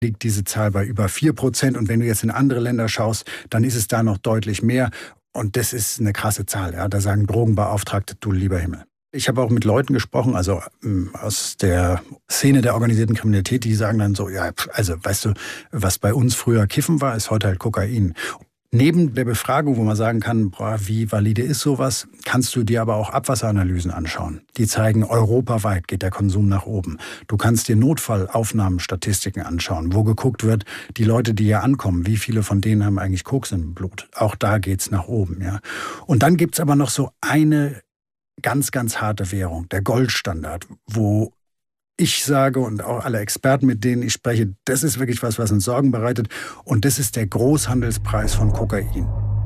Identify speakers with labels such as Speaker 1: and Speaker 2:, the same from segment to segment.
Speaker 1: liegt diese Zahl bei über 4%. Und wenn du jetzt in andere Länder schaust, dann ist es da noch deutlich mehr. Und das ist eine krasse Zahl. Ja? Da sagen Drogenbeauftragte, du lieber Himmel. Ich habe auch mit Leuten gesprochen, also aus der Szene der organisierten Kriminalität, die sagen dann so, ja, also weißt du, was bei uns früher Kiffen war, ist heute halt Kokain. Neben der Befragung, wo man sagen kann, boah, wie valide ist sowas, kannst du dir aber auch Abwasseranalysen anschauen. Die zeigen, europaweit geht der Konsum nach oben. Du kannst dir Notfallaufnahmenstatistiken anschauen, wo geguckt wird, die Leute, die hier ankommen, wie viele von denen haben eigentlich Koks im Blut. Auch da geht's nach oben. Ja. Und dann gibt's aber noch so eine ganz, ganz harte Währung, der Goldstandard, wo ich sage und auch alle Experten, mit denen ich spreche, das ist wirklich was uns Sorgen bereitet. Und das ist der Großhandelspreis von Kokain.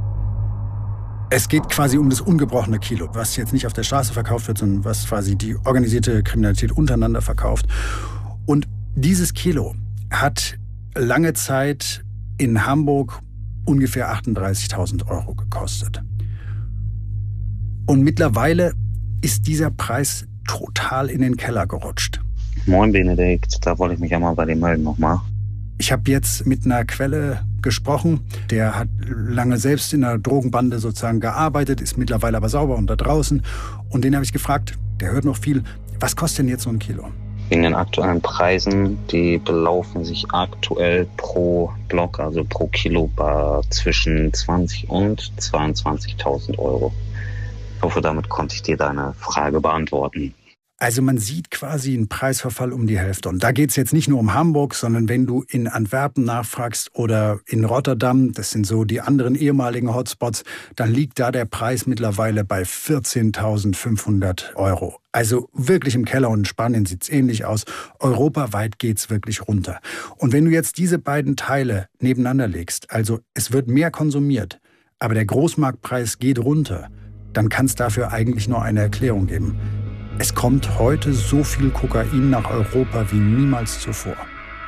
Speaker 1: Es geht quasi um das ungebrochene Kilo, was jetzt nicht auf der Straße verkauft wird, sondern was quasi die organisierte Kriminalität untereinander verkauft. Und dieses Kilo hat lange Zeit in Hamburg ungefähr 38.000 € gekostet. Und mittlerweile ist dieser Preis total in den Keller gerutscht.
Speaker 2: Moin Benedikt, da wollte ich mich ja mal bei dir melden nochmal.
Speaker 1: Ich habe jetzt mit einer Quelle gesprochen, der hat lange selbst in einer Drogenbande sozusagen gearbeitet, ist mittlerweile aber sauber und da draußen. Und den habe ich gefragt, der hört noch viel, was kostet denn jetzt so ein Kilo?
Speaker 2: Wegen den aktuellen Preisen, die belaufen sich aktuell pro Block, also pro Kilo bei zwischen 20.000 und 22.000 €. Ich hoffe, damit konnte ich dir deine Frage beantworten.
Speaker 1: Also man sieht quasi einen Preisverfall um die Hälfte. Und da geht es jetzt nicht nur um Hamburg, sondern wenn du in Antwerpen nachfragst oder in Rotterdam, das sind so die anderen ehemaligen Hotspots, dann liegt da der Preis mittlerweile bei 14.500 €. Also wirklich im Keller, und in Spanien sieht es ähnlich aus. Europaweit geht es wirklich runter. Und wenn du jetzt diese beiden Teile nebeneinander legst, also es wird mehr konsumiert, aber der Großmarktpreis geht runter, dann kann es dafür eigentlich nur eine Erklärung geben. Es kommt heute so viel Kokain nach Europa wie niemals zuvor.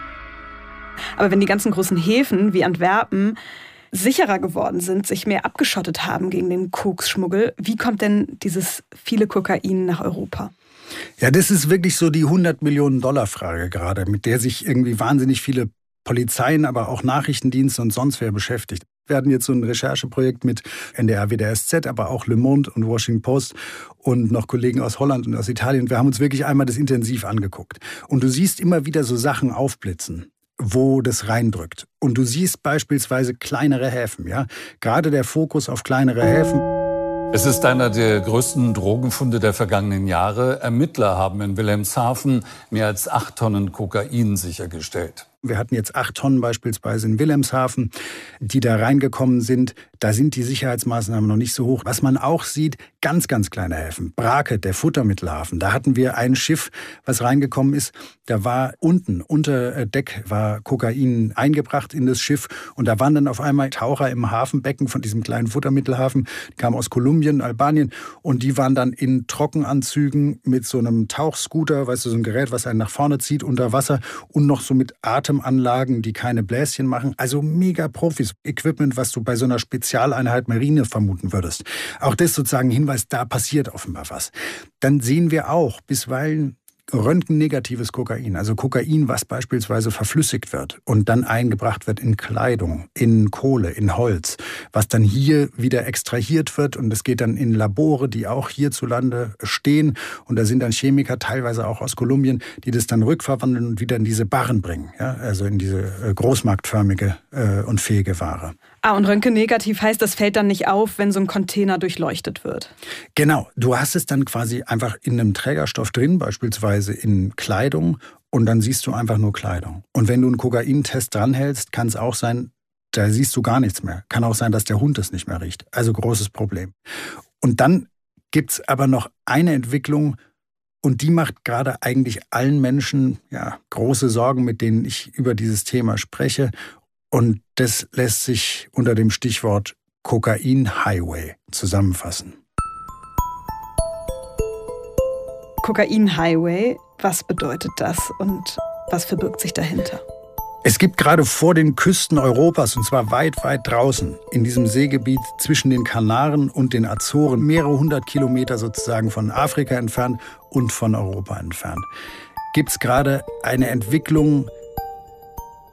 Speaker 3: Aber wenn die ganzen großen Häfen wie Antwerpen sicherer geworden sind, sich mehr abgeschottet haben gegen den Koksschmuggel, wie kommt denn dieses viele Kokain nach Europa?
Speaker 1: Ja, das ist wirklich so die 100-Millionen-Dollar-Frage gerade, mit der sich irgendwie wahnsinnig viele Polizeien, aber auch Nachrichtendienste und sonst wer beschäftigt. Wir hatten jetzt so ein Rechercheprojekt mit NDR, WDR, SZ, aber auch Le Monde und Washington Post und noch Kollegen aus Holland und aus Italien. Wir haben uns wirklich einmal das intensiv angeguckt. Und du siehst immer wieder so Sachen aufblitzen, wo das reindrückt. Und du siehst beispielsweise kleinere Häfen. Ja? Gerade der Fokus auf kleinere Häfen.
Speaker 4: Es ist einer der größten Drogenfunde der vergangenen Jahre. Ermittler haben in Wilhelmshaven mehr als 8 Tonnen Kokain sichergestellt.
Speaker 1: Wir hatten jetzt 8 Tonnen beispielsweise in Wilhelmshaven, die da reingekommen sind. Da sind die Sicherheitsmaßnahmen noch nicht so hoch. Was man auch sieht, ganz, ganz kleine Häfen. Brake, der Futtermittelhafen. Da hatten wir ein Schiff, was reingekommen ist. Da war unten, unter Deck, war Kokain eingebracht in das Schiff. Und da waren dann auf einmal Taucher im Hafenbecken von diesem kleinen Futtermittelhafen. Die kamen aus Kolumbien, Albanien. Und die waren dann in Trockenanzügen mit so einem Tauchscooter, weißt du, so ein Gerät, was einen nach vorne zieht unter Wasser. Und noch so mit Atemanlagen, die keine Bläschen machen. Also mega Profis. Equipment, was du bei so einer Spezialeinheit Marine vermuten würdest. Auch das sozusagen ein Hinweis, da passiert offenbar was. Dann sehen wir auch bisweilen röntgennegatives Kokain, also Kokain, was beispielsweise verflüssigt wird und dann eingebracht wird in Kleidung, in Kohle, in Holz, was dann hier wieder extrahiert wird und es geht dann in Labore, die auch hierzulande stehen und da sind dann Chemiker, teilweise auch aus Kolumbien, die das dann rückverwandeln und wieder in diese Barren bringen, ja? Also in diese großmarktförmige und fähige Ware.
Speaker 3: Und röntgennegativ heißt, das fällt dann nicht auf, wenn so ein Container durchleuchtet wird.
Speaker 1: Genau, du hast es dann quasi einfach in einem Trägerstoff drin, beispielsweise in Kleidung, und dann siehst du einfach nur Kleidung. Und wenn du einen Kokaintest dranhältst, kann es auch sein, da siehst du gar nichts mehr. Kann auch sein, dass der Hund es nicht mehr riecht. Also großes Problem. Und dann gibt es aber noch eine Entwicklung, und die macht gerade eigentlich allen Menschen große Sorgen, mit denen ich über dieses Thema spreche. Und das lässt sich unter dem Stichwort Kokain-Highway zusammenfassen.
Speaker 3: Kokain-Highway, was bedeutet das und was verbirgt sich dahinter?
Speaker 1: Es gibt gerade vor den Küsten Europas, und zwar weit, weit draußen, in diesem Seegebiet zwischen den Kanaren und den Azoren, mehrere 100 Kilometer sozusagen von Afrika entfernt und von Europa entfernt, gibt es gerade eine Entwicklung,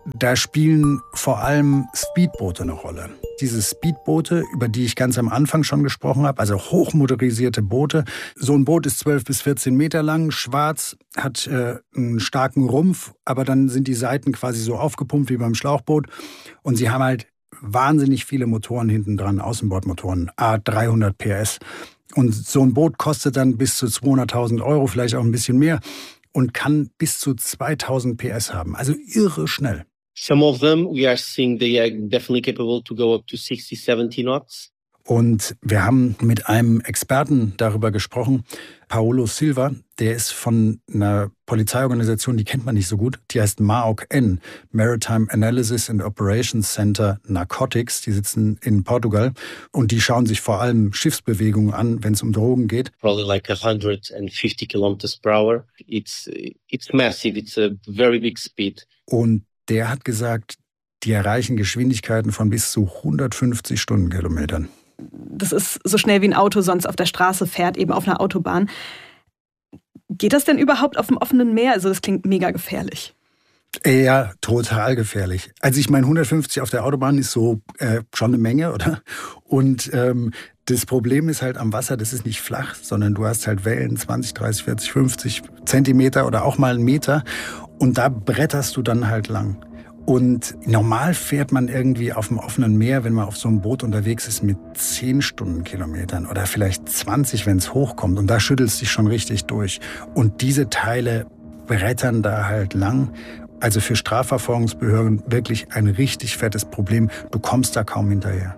Speaker 1: Da spielen vor allem Speedboote eine Rolle. Diese Speedboote, über die ich ganz am Anfang schon gesprochen habe, also hochmotorisierte Boote. So ein Boot ist 12 bis 14 Meter lang, schwarz, hat einen starken Rumpf, aber dann sind die Seiten quasi so aufgepumpt wie beim Schlauchboot. Und sie haben halt wahnsinnig viele Motoren hinten dran, Außenbordmotoren, 300 PS. Und so ein Boot kostet dann bis zu 200.000 Euro, vielleicht auch ein bisschen mehr, und kann bis zu 2000 PS haben. Also irre schnell.
Speaker 5: Some of them we are seeing they are definitely capable to go up to 60, 70 knots.
Speaker 1: Und wir haben mit einem Experten darüber gesprochen, Paulo Silva, der ist von einer Polizeiorganisation, die kennt man nicht so gut, die heißt MAOC-N, Maritime Analysis and Operations Center Narcotics, die sitzen in Portugal und die schauen sich vor allem Schiffsbewegungen an, wenn es um Drogen geht.
Speaker 5: Probably like 150 kilometers per hour. It's massive, it's a very big speed.
Speaker 1: Und der hat gesagt, die erreichen Geschwindigkeiten von bis zu 150 Stundenkilometern.
Speaker 3: Das ist so schnell wie ein Auto sonst auf der Straße fährt, eben auf einer Autobahn. Geht das denn überhaupt auf dem offenen Meer? Also das klingt mega gefährlich.
Speaker 1: Ja, total gefährlich. Also ich meine, 150 auf der Autobahn ist so schon eine Menge, oder? Und das Problem ist halt am Wasser, das ist nicht flach, sondern du hast halt Wellen 20, 30, 40, 50 Zentimeter oder auch mal einen Meter. Und da bretterst du dann halt lang. Und normal fährt man irgendwie auf dem offenen Meer, wenn man auf so einem Boot unterwegs ist, mit 10 Stundenkilometern oder vielleicht 20, wenn es hochkommt. Und da schüttelst du dich schon richtig durch. Und diese Teile brettern da halt lang. Also für Strafverfolgungsbehörden wirklich ein richtig fettes Problem. Du kommst da kaum hinterher.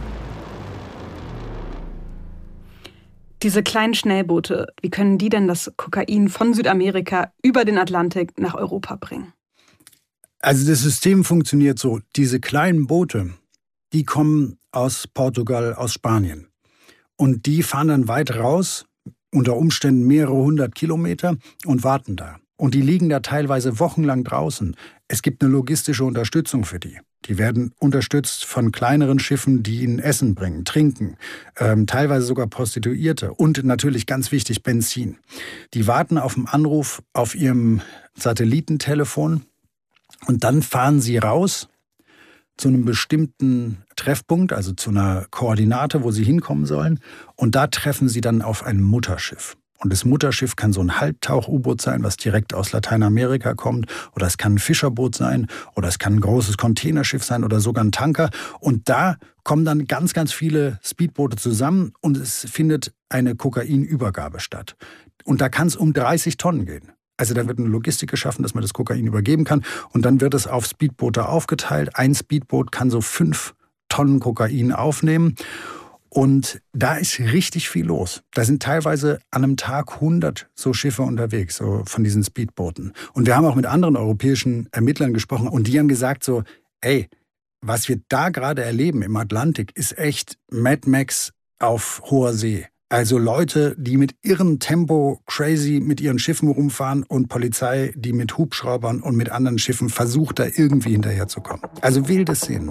Speaker 3: Diese kleinen Schnellboote, wie können die denn das Kokain von Südamerika über den Atlantik nach Europa bringen?
Speaker 1: Also das System funktioniert so. Diese kleinen Boote, die kommen aus Portugal, aus Spanien. Und die fahren dann weit raus, unter Umständen mehrere 100 Kilometer und warten da. Und die liegen da teilweise wochenlang draußen. Es gibt eine logistische Unterstützung für die. Die werden unterstützt von kleineren Schiffen, die ihnen Essen bringen, trinken, teilweise sogar Prostituierte und natürlich ganz wichtig Benzin. Die warten auf einen Anruf auf ihrem Satellitentelefon. Und dann fahren sie raus zu einem bestimmten Treffpunkt, also zu einer Koordinate, wo sie hinkommen sollen. Und da treffen sie dann auf ein Mutterschiff. Und das Mutterschiff kann so ein Halbtauch-U-Boot sein, was direkt aus Lateinamerika kommt. Oder es kann ein Fischerboot sein. Oder es kann ein großes Containerschiff sein oder sogar ein Tanker. Und da kommen dann ganz, ganz viele Speedboote zusammen und es findet eine Kokainübergabe statt. Und da kann es um 30 Tonnen gehen. Also da wird eine Logistik geschaffen, dass man das Kokain übergeben kann. Und dann wird es auf Speedboote aufgeteilt. Ein Speedboot kann so 5 Tonnen Kokain aufnehmen. Und da ist richtig viel los. Da sind teilweise an einem Tag 100 so Schiffe unterwegs, so von diesen Speedbooten. Und wir haben auch mit anderen europäischen Ermittlern gesprochen. Und die haben gesagt so, ey, was wir da gerade erleben im Atlantik, ist echt Mad Max auf hoher See. Also Leute, die mit irrem Tempo crazy mit ihren Schiffen rumfahren und Polizei, die mit Hubschraubern und mit anderen Schiffen versucht, da irgendwie hinterherzukommen. Also wilde Szenen.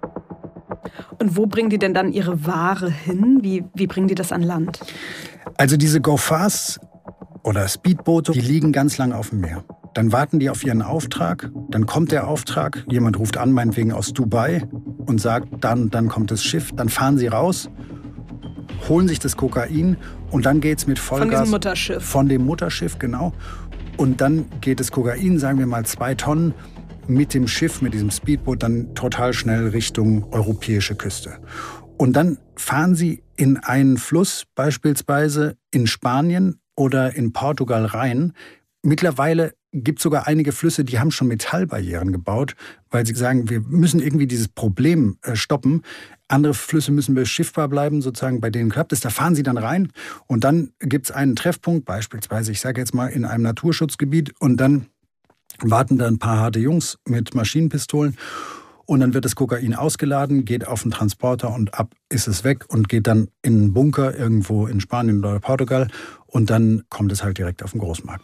Speaker 3: Und wo bringen die denn dann ihre Ware hin? Wie bringen die das an Land?
Speaker 1: Also diese Go-Fast oder Speedboote, die liegen ganz lang auf dem Meer. Dann warten die auf ihren Auftrag, dann kommt der Auftrag, jemand ruft an, meinetwegen aus Dubai und sagt, dann kommt das Schiff, dann fahren sie raus, holen sich das Kokain und dann geht's mit Vollgas.
Speaker 3: Von diesem Mutterschiff.
Speaker 1: Von dem Mutterschiff, genau. Und dann geht das Kokain, sagen wir mal 2 Tonnen, mit dem Schiff, mit diesem Speedboot dann total schnell Richtung europäische Küste. Und dann fahren sie in einen Fluss, beispielsweise in Spanien oder in Portugal rein. Mittlerweile gibt es sogar einige Flüsse, die haben schon Metallbarrieren gebaut, weil sie sagen, wir müssen irgendwie dieses Problem stoppen. Andere Flüsse müssen beschiffbar bleiben, sozusagen, bei denen klappt es. Da fahren sie dann rein und dann gibt es einen Treffpunkt, beispielsweise, ich sage jetzt mal, in einem Naturschutzgebiet und dann warten da ein paar harte Jungs mit Maschinenpistolen und dann wird das Kokain ausgeladen, geht auf den Transporter und ab ist es weg und geht dann in einen Bunker irgendwo in Spanien oder Portugal und dann kommt es halt direkt auf den Großmarkt.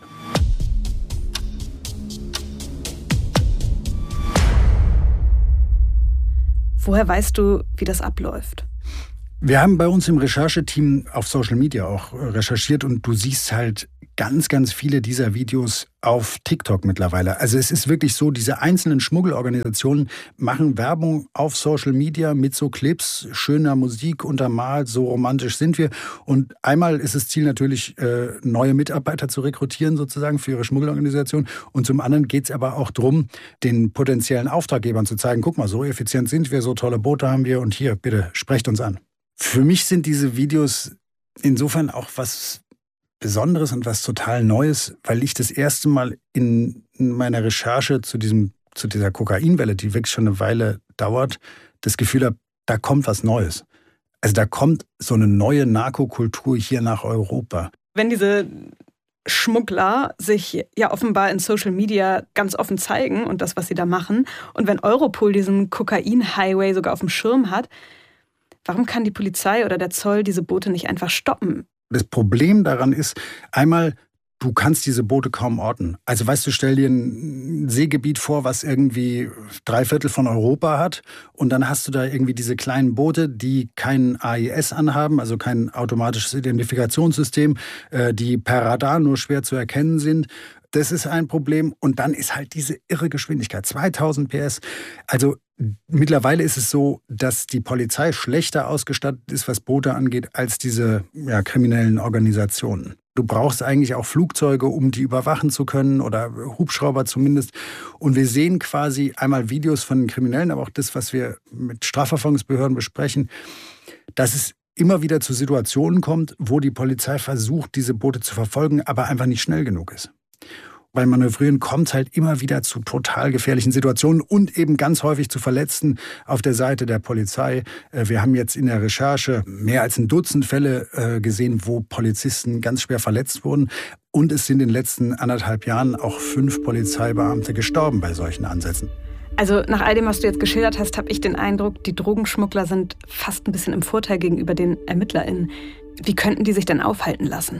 Speaker 3: Woher weißt du, wie das abläuft?
Speaker 1: Wir haben bei uns im Rechercheteam auf Social Media auch recherchiert und du siehst halt ganz, ganz viele dieser Videos auf TikTok mittlerweile. Also es ist wirklich so, diese einzelnen Schmuggelorganisationen machen Werbung auf Social Media mit so Clips, schöner Musik untermalt, so romantisch sind wir. Und einmal ist das Ziel natürlich, neue Mitarbeiter zu rekrutieren sozusagen für ihre Schmuggelorganisation. Und zum anderen geht es aber auch darum, den potenziellen Auftraggebern zu zeigen, guck mal, so effizient sind wir, so tolle Boote haben wir und hier, bitte, sprecht uns an. Für mich sind diese Videos insofern auch was Besonderes und was total Neues, weil ich das erste Mal in meiner Recherche zu dieser Kokainwelle, die wirklich schon eine Weile dauert, das Gefühl habe, da kommt was Neues. Also da kommt so eine neue Narkokultur hier nach Europa.
Speaker 3: Wenn diese Schmuggler sich ja offenbar in Social Media ganz offen zeigen und das, was sie da machen, und wenn Europol diesen Kokain-Highway sogar auf dem Schirm hat, warum kann die Polizei oder der Zoll diese Boote nicht einfach stoppen?
Speaker 1: Das Problem daran ist, einmal, du kannst diese Boote kaum orten. Also weißt du, stell dir ein Seegebiet vor, was irgendwie 3/4 von Europa hat und dann hast du da irgendwie diese kleinen Boote, die kein AIS anhaben, also kein automatisches Identifikationssystem, die per Radar nur schwer zu erkennen sind. Das ist ein Problem. Und dann ist halt diese irre Geschwindigkeit, 2000 PS. Also mittlerweile ist es so, dass die Polizei schlechter ausgestattet ist, was Boote angeht, als diese kriminellen Organisationen. Du brauchst eigentlich auch Flugzeuge, um die überwachen zu können oder Hubschrauber zumindest. Und wir sehen quasi einmal Videos von den Kriminellen, aber auch das, was wir mit Strafverfolgungsbehörden besprechen, dass es immer wieder zu Situationen kommt, wo die Polizei versucht, diese Boote zu verfolgen, aber einfach nicht schnell genug ist. Beim Manövrieren kommt es halt immer wieder zu total gefährlichen Situationen und eben ganz häufig zu Verletzten auf der Seite der Polizei. Wir haben jetzt in der Recherche mehr als ein Dutzend Fälle gesehen, wo Polizisten ganz schwer verletzt wurden. Und es sind in den letzten 1,5 Jahren auch 5 Polizeibeamte gestorben bei solchen Ansätzen.
Speaker 3: Also nach all dem, was du jetzt geschildert hast, habe ich den Eindruck, die Drogenschmuggler sind fast ein bisschen im Vorteil gegenüber den ErmittlerInnen. Wie könnten die sich denn aufhalten lassen?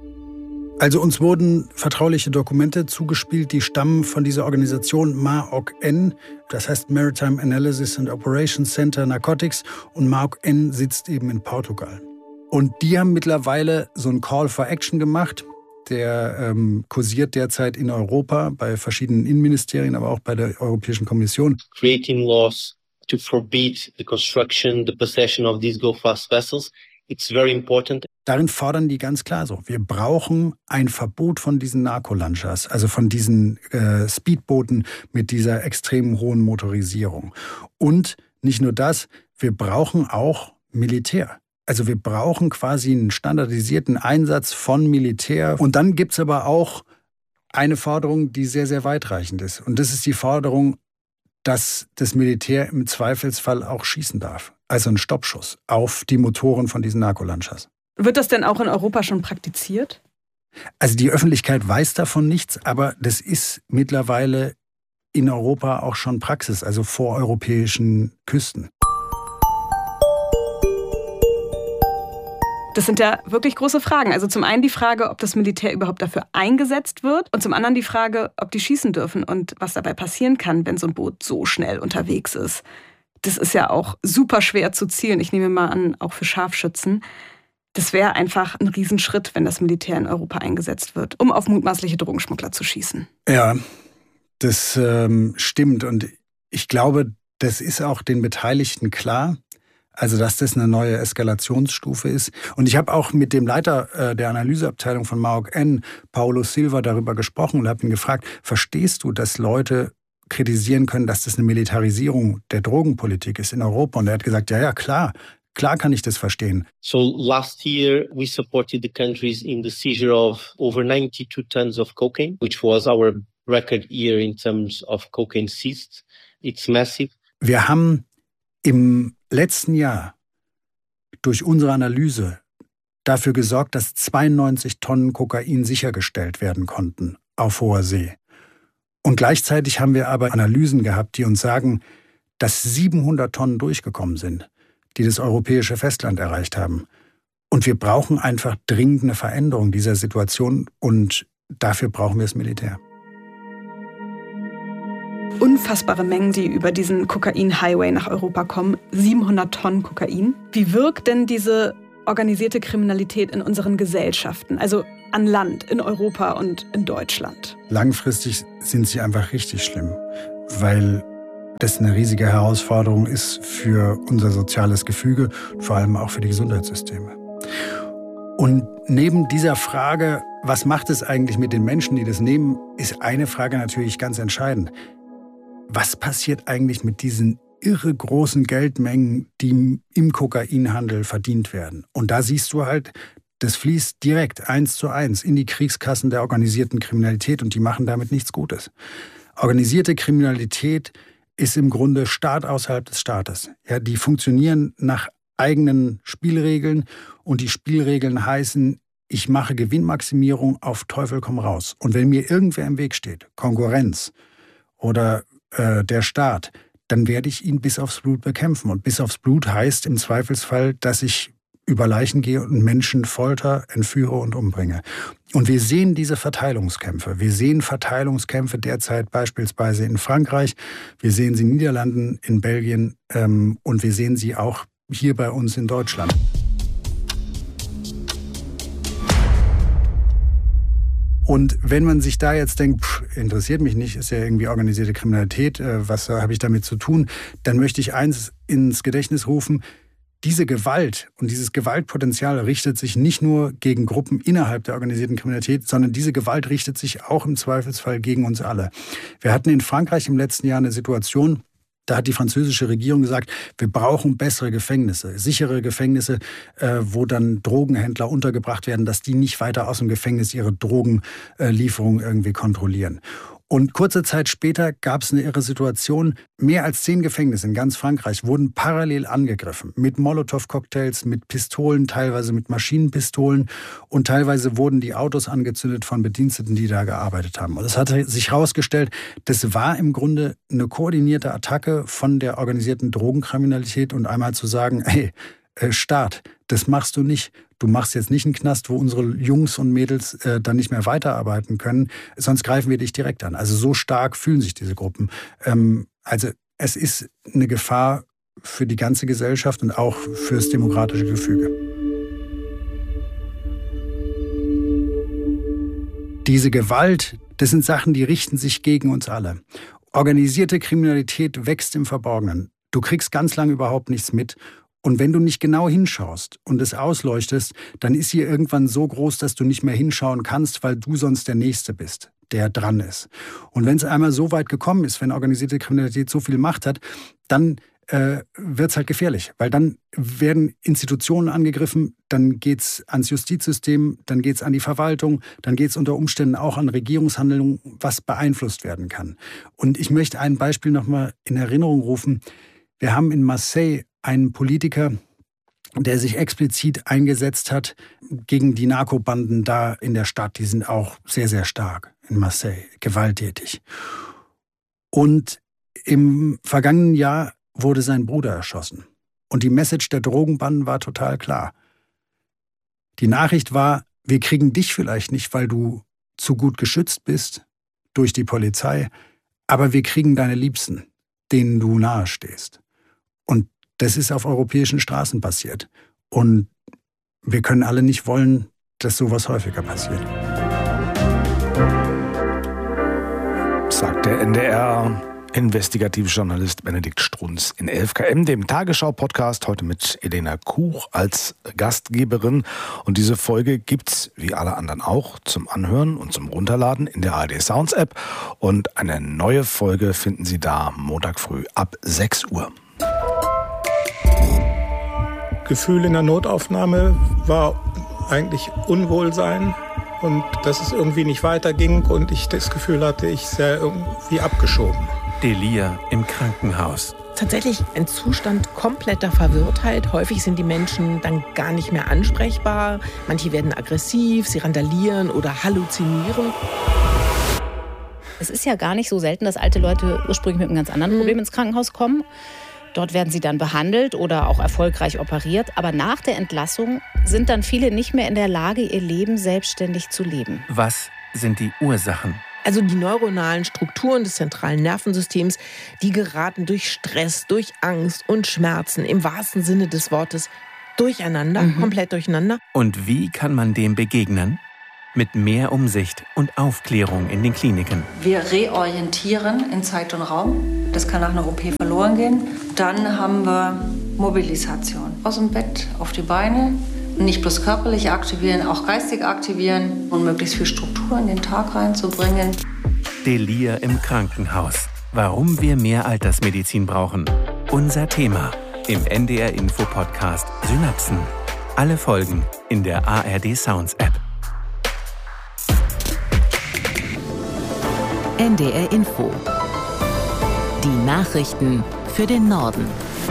Speaker 1: Also uns wurden vertrauliche Dokumente zugespielt, die stammen von dieser Organisation MAOC-N, das heißt Maritime Analysis and Operations Center Narcotics, und MAOC-N sitzt eben in Portugal. Und die haben mittlerweile so einen Call for Action gemacht, der kursiert derzeit in Europa bei verschiedenen Innenministerien, aber auch bei der Europäischen Kommission.
Speaker 5: Creating laws to forbid the construction, the possession of these go-fast vessels. It's very important.
Speaker 1: Darin fordern die ganz klar so, wir brauchen ein Verbot von diesen Narkolanchas, also von diesen Speedbooten mit dieser extrem hohen Motorisierung. Und nicht nur das, wir brauchen auch Militär. Also wir brauchen quasi einen standardisierten Einsatz von Militär. Und dann gibt es aber auch eine Forderung, die sehr, sehr weitreichend ist. Und das ist die Forderung, dass das Militär im Zweifelsfall auch schießen darf. Also ein Stoppschuss auf die Motoren von diesen Narkolanchas.
Speaker 3: Wird das denn auch in Europa schon praktiziert?
Speaker 1: Also die Öffentlichkeit weiß davon nichts, aber das ist mittlerweile in Europa auch schon Praxis, also vor europäischen Küsten.
Speaker 3: Das sind ja wirklich große Fragen. Also zum einen die Frage, ob das Militär überhaupt dafür eingesetzt wird und zum anderen die Frage, ob die schießen dürfen und was dabei passieren kann, wenn so ein Boot so schnell unterwegs ist. Das ist ja auch super schwer zu zielen. Ich nehme mal an, auch für Scharfschützen. Das wäre einfach ein Riesenschritt, wenn das Militär in Europa eingesetzt wird, um auf mutmaßliche Drogenschmuggler zu schießen.
Speaker 1: Ja, das stimmt. Und ich glaube, das ist auch den Beteiligten klar. Also, dass das eine neue Eskalationsstufe ist. Und ich habe auch mit dem Leiter der Analyseabteilung von MAOC-N, Paulo Silva, darüber gesprochen und habe ihn gefragt, verstehst du, dass Leute kritisieren können, dass das eine Militarisierung der Drogenpolitik ist in Europa? Und er hat gesagt, ja, klar. Klar kann ich das verstehen.
Speaker 5: So last year we supported the countries in the seizure of over 92 tons of cocaine, which was our record year in terms of cocaine seized. It's massive.
Speaker 1: Wir haben im letzten Jahr durch unsere Analyse dafür gesorgt, dass 92 Tonnen Kokain sichergestellt werden konnten auf hoher See. Und gleichzeitig haben wir aber Analysen gehabt, die uns sagen, dass 700 Tonnen durchgekommen sind, die das europäische Festland erreicht haben. Und wir brauchen einfach dringend eine Veränderung dieser Situation und dafür brauchen wir das Militär.
Speaker 3: Unfassbare Mengen, die über diesen Kokain-Highway nach Europa kommen. 700 Tonnen Kokain. Wie wirkt denn diese organisierte Kriminalität in unseren Gesellschaften? Also an Land in Europa und in Deutschland?
Speaker 1: Langfristig sind sie einfach richtig schlimm, weil das eine riesige Herausforderung ist für unser soziales Gefüge, vor allem auch für die Gesundheitssysteme. Und neben dieser Frage, was macht es eigentlich mit den Menschen, die das nehmen, ist eine Frage natürlich ganz entscheidend. Was passiert eigentlich mit diesen irre großen Geldmengen, die im Kokainhandel verdient werden? Und da siehst du halt, das fließt direkt 1:1 in die Kriegskassen der organisierten Kriminalität und die machen damit nichts Gutes. Organisierte Kriminalität ist im Grunde Staat außerhalb des Staates. Ja, die funktionieren nach eigenen Spielregeln und die Spielregeln heißen, ich mache Gewinnmaximierung auf Teufel komm raus. Und wenn mir irgendwer im Weg steht, Konkurrenz oder der Staat, dann werde ich ihn bis aufs Blut bekämpfen. Und bis aufs Blut heißt im Zweifelsfall, dass ich über Leichen gehe und Menschen folter, entführe und umbringe. Und wir sehen diese Verteilungskämpfe. Wir sehen Verteilungskämpfe derzeit beispielsweise in Frankreich. Wir sehen sie in den Niederlanden, in Belgien und wir sehen sie auch hier bei uns in Deutschland. Und wenn man sich da jetzt denkt, interessiert mich nicht, ist ja irgendwie organisierte Kriminalität, was habe ich damit zu tun, dann möchte ich eins ins Gedächtnis rufen: Diese Gewalt und dieses Gewaltpotenzial richtet sich nicht nur gegen Gruppen innerhalb der organisierten Kriminalität, sondern diese Gewalt richtet sich auch im Zweifelsfall gegen uns alle. Wir hatten in Frankreich im letzten Jahr eine Situation, da hat die französische Regierung gesagt, wir brauchen bessere Gefängnisse, sichere Gefängnisse, wo dann Drogenhändler untergebracht werden, dass die nicht weiter aus dem Gefängnis ihre Drogenlieferungen irgendwie kontrollieren. Und kurze Zeit später gab es eine irre Situation. Mehr als 10 Gefängnisse in ganz Frankreich wurden parallel angegriffen. Mit Molotow-Cocktails, mit Pistolen, teilweise mit Maschinenpistolen. Und teilweise wurden die Autos angezündet von Bediensteten, die da gearbeitet haben. Und es hat sich herausgestellt, das war im Grunde eine koordinierte Attacke von der organisierten Drogenkriminalität. Und einmal zu sagen, hey, Staat, das machst du nicht. Du machst jetzt nicht einen Knast, wo unsere Jungs und Mädels dann nicht mehr weiterarbeiten können, sonst greifen wir dich direkt an. Also so stark fühlen sich diese Gruppen. Also es ist eine Gefahr für die ganze Gesellschaft und auch fürs demokratische Gefüge. Diese Gewalt, das sind Sachen, die richten sich gegen uns alle. Organisierte Kriminalität wächst im Verborgenen. Du kriegst ganz lange überhaupt nichts mit. Und wenn du nicht genau hinschaust und es ausleuchtest, dann ist sie irgendwann so groß, dass du nicht mehr hinschauen kannst, weil du sonst der Nächste bist, der dran ist. Und wenn es einmal so weit gekommen ist, wenn organisierte Kriminalität so viel Macht hat, dann wird es halt gefährlich. Weil dann werden Institutionen angegriffen, dann geht's ans Justizsystem, dann geht's an die Verwaltung, dann geht's unter Umständen auch an Regierungshandlungen, was beeinflusst werden kann. Und ich möchte ein Beispiel nochmal in Erinnerung rufen. Wir haben in Marseille einen Politiker, der sich explizit eingesetzt hat gegen die Narkobanden da in der Stadt. Die sind auch sehr, sehr stark in Marseille, gewalttätig. Und im vergangenen Jahr wurde sein Bruder erschossen. Und die Message der Drogenbanden war total klar. Die Nachricht war, wir kriegen dich vielleicht nicht, weil du zu gut geschützt bist durch die Polizei, aber wir kriegen deine Liebsten, denen du nahestehst. Und das ist auf europäischen Straßen passiert. Und wir können alle nicht wollen, dass sowas häufiger passiert.
Speaker 6: Sagt der NDR-Investigativjournalist Benedikt Strunz in 11KM, dem Tagesschau-Podcast, heute mit Elena Kuch als Gastgeberin. Und diese Folge gibt's, wie alle anderen auch, zum Anhören und zum Runterladen in der ARD Sounds App. Und eine neue Folge finden Sie da Montag früh ab 6 Uhr.
Speaker 7: Gefühl in der Notaufnahme war eigentlich Unwohlsein und dass es irgendwie nicht weiterging und ich das Gefühl hatte, ich sei irgendwie abgeschoben.
Speaker 8: Delia im Krankenhaus.
Speaker 9: Tatsächlich ein Zustand kompletter Verwirrtheit. Häufig sind die Menschen dann gar nicht mehr ansprechbar. Manche werden aggressiv, sie randalieren oder halluzinieren.
Speaker 10: Es ist ja gar nicht so selten, dass alte Leute ursprünglich mit einem ganz anderen Problem ins Krankenhaus kommen. Dort werden sie dann behandelt oder auch erfolgreich operiert. Aber nach der Entlassung sind dann viele nicht mehr in der Lage, ihr Leben selbstständig zu leben.
Speaker 8: Was sind die Ursachen?
Speaker 9: Also die neuronalen Strukturen des zentralen Nervensystems, die geraten durch Stress, durch Angst und Schmerzen im wahrsten Sinne des Wortes durcheinander, komplett durcheinander.
Speaker 8: Und wie kann man dem begegnen? mit mehr Umsicht und Aufklärung in den Kliniken.
Speaker 11: Wir reorientieren in Zeit und Raum. Das kann nach einer OP verloren gehen. Dann haben wir Mobilisation. Aus dem Bett auf die Beine. Nicht bloß körperlich aktivieren, auch geistig aktivieren und möglichst viel Struktur in den Tag reinzubringen.
Speaker 8: Delir im Krankenhaus. Warum wir mehr Altersmedizin brauchen. Unser Thema im NDR-Info-Podcast Synapsen. Alle Folgen in der ARD Sounds App.
Speaker 12: NDR Info. Die Nachrichten für den Norden.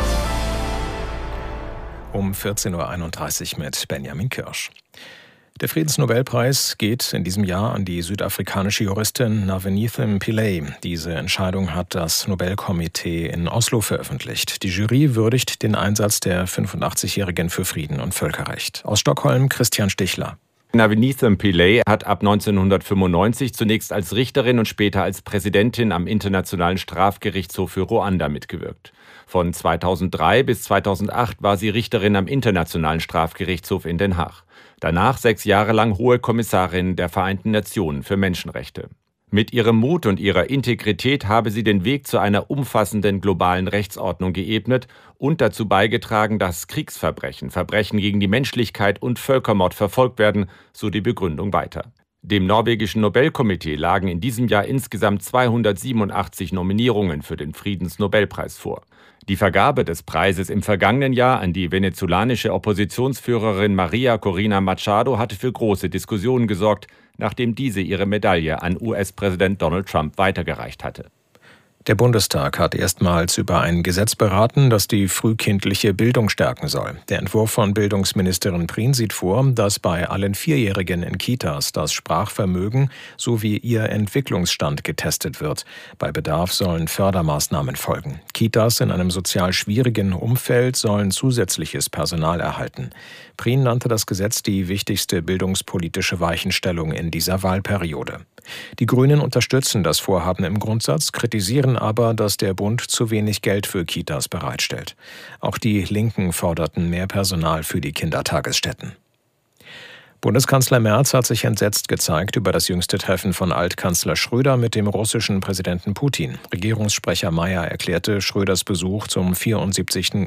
Speaker 13: Um 14.31 Uhr mit Benjamin Kirsch. Der Friedensnobelpreis geht in diesem Jahr an die südafrikanische Juristin Naveneethum Pillay. Diese Entscheidung hat das Nobelkomitee in Oslo veröffentlicht. Die Jury würdigt den Einsatz der 85-Jährigen für Frieden und Völkerrecht. Aus Stockholm Christian Stichler.
Speaker 14: Naveneethum Pillay hat ab 1995 zunächst als Richterin und später als Präsidentin am Internationalen Strafgerichtshof für Ruanda mitgewirkt. Von 2003 bis 2008 war sie Richterin am Internationalen Strafgerichtshof in Den Haag. Danach 6 Jahre lang Hohe Kommissarin der Vereinten Nationen für Menschenrechte. Mit ihrem Mut und ihrer Integrität habe sie den Weg zu einer umfassenden globalen Rechtsordnung geebnet und dazu beigetragen, dass Kriegsverbrechen, Verbrechen gegen die Menschlichkeit und Völkermord verfolgt werden, so die Begründung weiter. Dem norwegischen Nobelkomitee lagen in diesem Jahr insgesamt 287 Nominierungen für den Friedensnobelpreis vor. Die Vergabe des Preises im vergangenen Jahr an die venezolanische Oppositionsführerin Maria Corina Machado hatte für große Diskussionen gesorgt, nachdem diese ihre Medaille an US-Präsident Donald Trump weitergereicht hatte.
Speaker 13: Der Bundestag hat erstmals über ein Gesetz beraten, das die frühkindliche Bildung stärken soll. Der Entwurf von Bildungsministerin Prien sieht vor, dass bei allen 4-Jährigen in Kitas das Sprachvermögen sowie ihr Entwicklungsstand getestet wird. Bei Bedarf sollen Fördermaßnahmen folgen. Kitas in einem sozial schwierigen Umfeld sollen zusätzliches Personal erhalten. Prien nannte das Gesetz die wichtigste bildungspolitische Weichenstellung in dieser Wahlperiode. Die Grünen unterstützen das Vorhaben im Grundsatz, kritisieren aber, dass der Bund zu wenig Geld für Kitas bereitstellt. Auch die Linken forderten mehr Personal für die Kindertagesstätten. Bundeskanzler Merz hat sich entsetzt gezeigt über das jüngste Treffen von Altkanzler Schröder mit dem russischen Präsidenten Putin. Regierungssprecher Mayer erklärte, Schröders Besuch zum 74.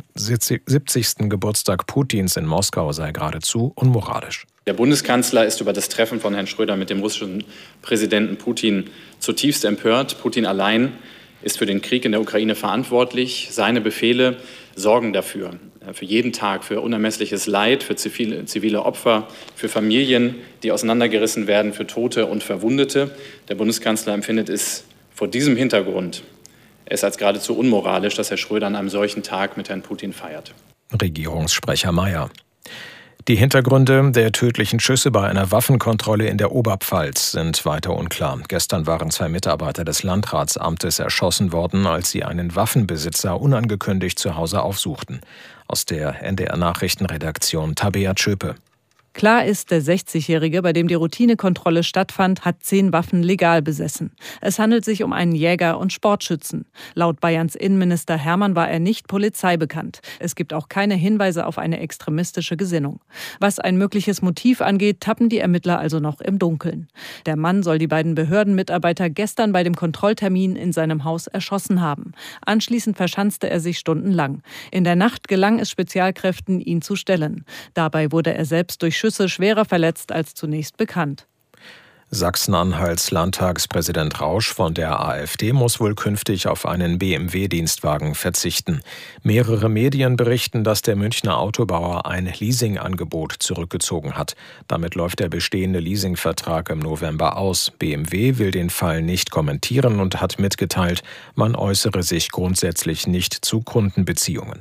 Speaker 13: Geburtstag Putins in Moskau sei geradezu unmoralisch.
Speaker 15: Der Bundeskanzler ist über das Treffen von Herrn Schröder mit dem russischen Präsidenten Putin zutiefst empört. Putin allein ist für den Krieg in der Ukraine verantwortlich. Seine Befehle sorgen dafür, für jeden Tag, für unermessliches Leid, für zivile Opfer, für Familien, die auseinandergerissen werden, für Tote und Verwundete. Der Bundeskanzler empfindet es vor diesem Hintergrund als geradezu unmoralisch, dass Herr Schröder an einem solchen Tag mit Herrn Putin feiert.
Speaker 13: Regierungssprecher Mayer. Die Hintergründe der tödlichen Schüsse bei einer Waffenkontrolle in der Oberpfalz sind weiter unklar. Gestern waren 2 Mitarbeiter des Landratsamtes erschossen worden, als sie einen Waffenbesitzer unangekündigt zu Hause aufsuchten. Aus der NDR-Nachrichtenredaktion Tabea Tschöpe.
Speaker 16: Klar ist, der 60-Jährige, bei dem die Routinekontrolle stattfand, hat 10 Waffen legal besessen. Es handelt sich um einen Jäger und Sportschützen. Laut Bayerns Innenminister Hermann war er nicht polizeibekannt. Es gibt auch keine Hinweise auf eine extremistische Gesinnung. Was ein mögliches Motiv angeht, tappen die Ermittler also noch im Dunkeln. Der Mann soll die beiden Behördenmitarbeiter gestern bei dem Kontrolltermin in seinem Haus erschossen haben. Anschließend verschanzte er sich stundenlang. In der Nacht gelang es Spezialkräften, ihn zu stellen. Dabei wurde er selbst durch Schüsse schwerer verletzt als zunächst bekannt.
Speaker 13: Sachsen-Anhalts Landtagspräsident Rausch von der AfD muss wohl künftig auf einen BMW-Dienstwagen verzichten. Mehrere Medien berichten, dass der Münchner Autobauer ein Leasingangebot zurückgezogen hat. Damit läuft der bestehende Leasingvertrag im November aus. BMW will den Fall nicht kommentieren und hat mitgeteilt, man äußere sich grundsätzlich nicht zu Kundenbeziehungen.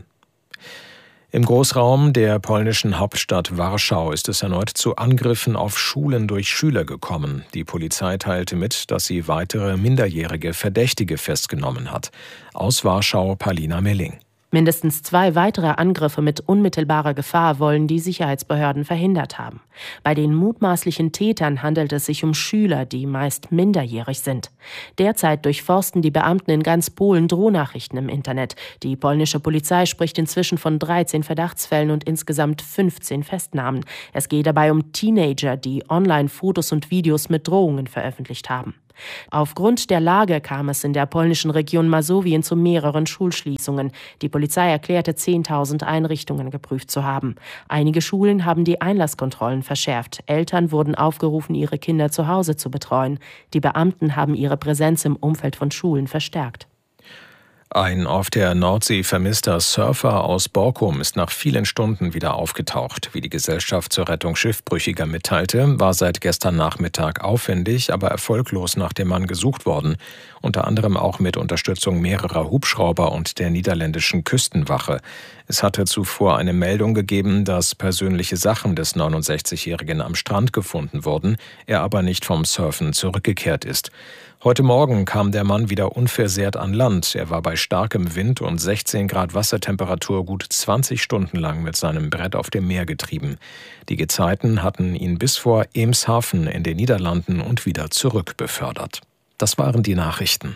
Speaker 13: Im Großraum der polnischen Hauptstadt Warschau ist es erneut zu Angriffen auf Schulen durch Schüler gekommen. Die Polizei teilte mit, dass sie weitere minderjährige Verdächtige festgenommen hat. Aus Warschau Palina Melling.
Speaker 9: Mindestens 2 weitere Angriffe mit unmittelbarer Gefahr wollen die Sicherheitsbehörden verhindert haben. Bei den mutmaßlichen Tätern handelt es sich um Schüler, die meist minderjährig sind. Derzeit durchforsten die Beamten in ganz Polen Drohnachrichten im Internet. Die polnische Polizei spricht inzwischen von 13 Verdachtsfällen und insgesamt 15 Festnahmen. Es geht dabei um Teenager, die online Fotos und Videos mit Drohungen veröffentlicht haben. Aufgrund der Lage kam es in der polnischen Region Masowien zu mehreren Schulschließungen. Die Polizei erklärte, 10.000 Einrichtungen geprüft zu haben. Einige Schulen haben die Einlasskontrollen verschärft. Eltern wurden aufgerufen, ihre Kinder zu Hause zu betreuen. Die Beamten haben ihre Präsenz im Umfeld von Schulen verstärkt.
Speaker 13: Ein auf der Nordsee vermisster Surfer aus Borkum ist nach vielen Stunden wieder aufgetaucht. Wie die Gesellschaft zur Rettung Schiffbrüchiger mitteilte, war seit gestern Nachmittag aufwendig, aber erfolglos nach dem Mann gesucht worden. Unter anderem auch mit Unterstützung mehrerer Hubschrauber und der niederländischen Küstenwache. Es hatte zuvor eine Meldung gegeben, dass persönliche Sachen des 69-Jährigen am Strand gefunden wurden, er aber nicht vom Surfen zurückgekehrt ist. Heute Morgen kam der Mann wieder unversehrt an Land. Er war bei starkem Wind und 16 Grad Wassertemperatur gut 20 Stunden lang mit seinem Brett auf dem Meer getrieben. Die Gezeiten hatten ihn bis vor Eemshaven in den Niederlanden und wieder zurück befördert. Das waren die Nachrichten.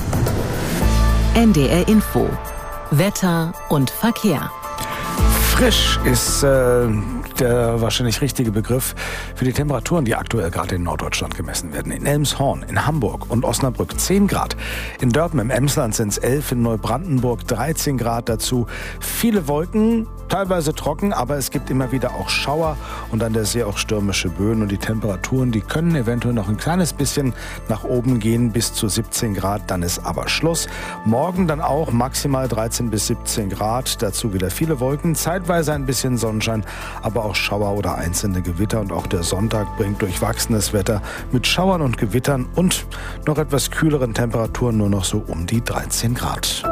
Speaker 12: NDR Info. Wetter und Verkehr.
Speaker 6: Frisch ist der wahrscheinlich richtige Begriff für die Temperaturen, die aktuell gerade in Norddeutschland gemessen werden. In Elmshorn, in Hamburg und Osnabrück 10 Grad. In Dörpen im Emsland sind es 11, in Neubrandenburg 13 Grad dazu. Viele Wolken, teilweise trocken, aber es gibt immer wieder auch Schauer und an der See auch stürmische Böen. Und die Temperaturen, die können eventuell noch ein kleines bisschen nach oben gehen, bis zu 17 Grad. Dann ist aber Schluss. Morgen dann auch maximal 13 bis 17 Grad. Dazu wieder viele Wolken, zeitweise ein bisschen Sonnenschein, aber auch Schauer oder einzelne Gewitter. Und auch der Sonntag bringt durchwachsenes Wetter mit Schauern und Gewittern und noch etwas kühleren Temperaturen, nur noch so um die 13 Grad.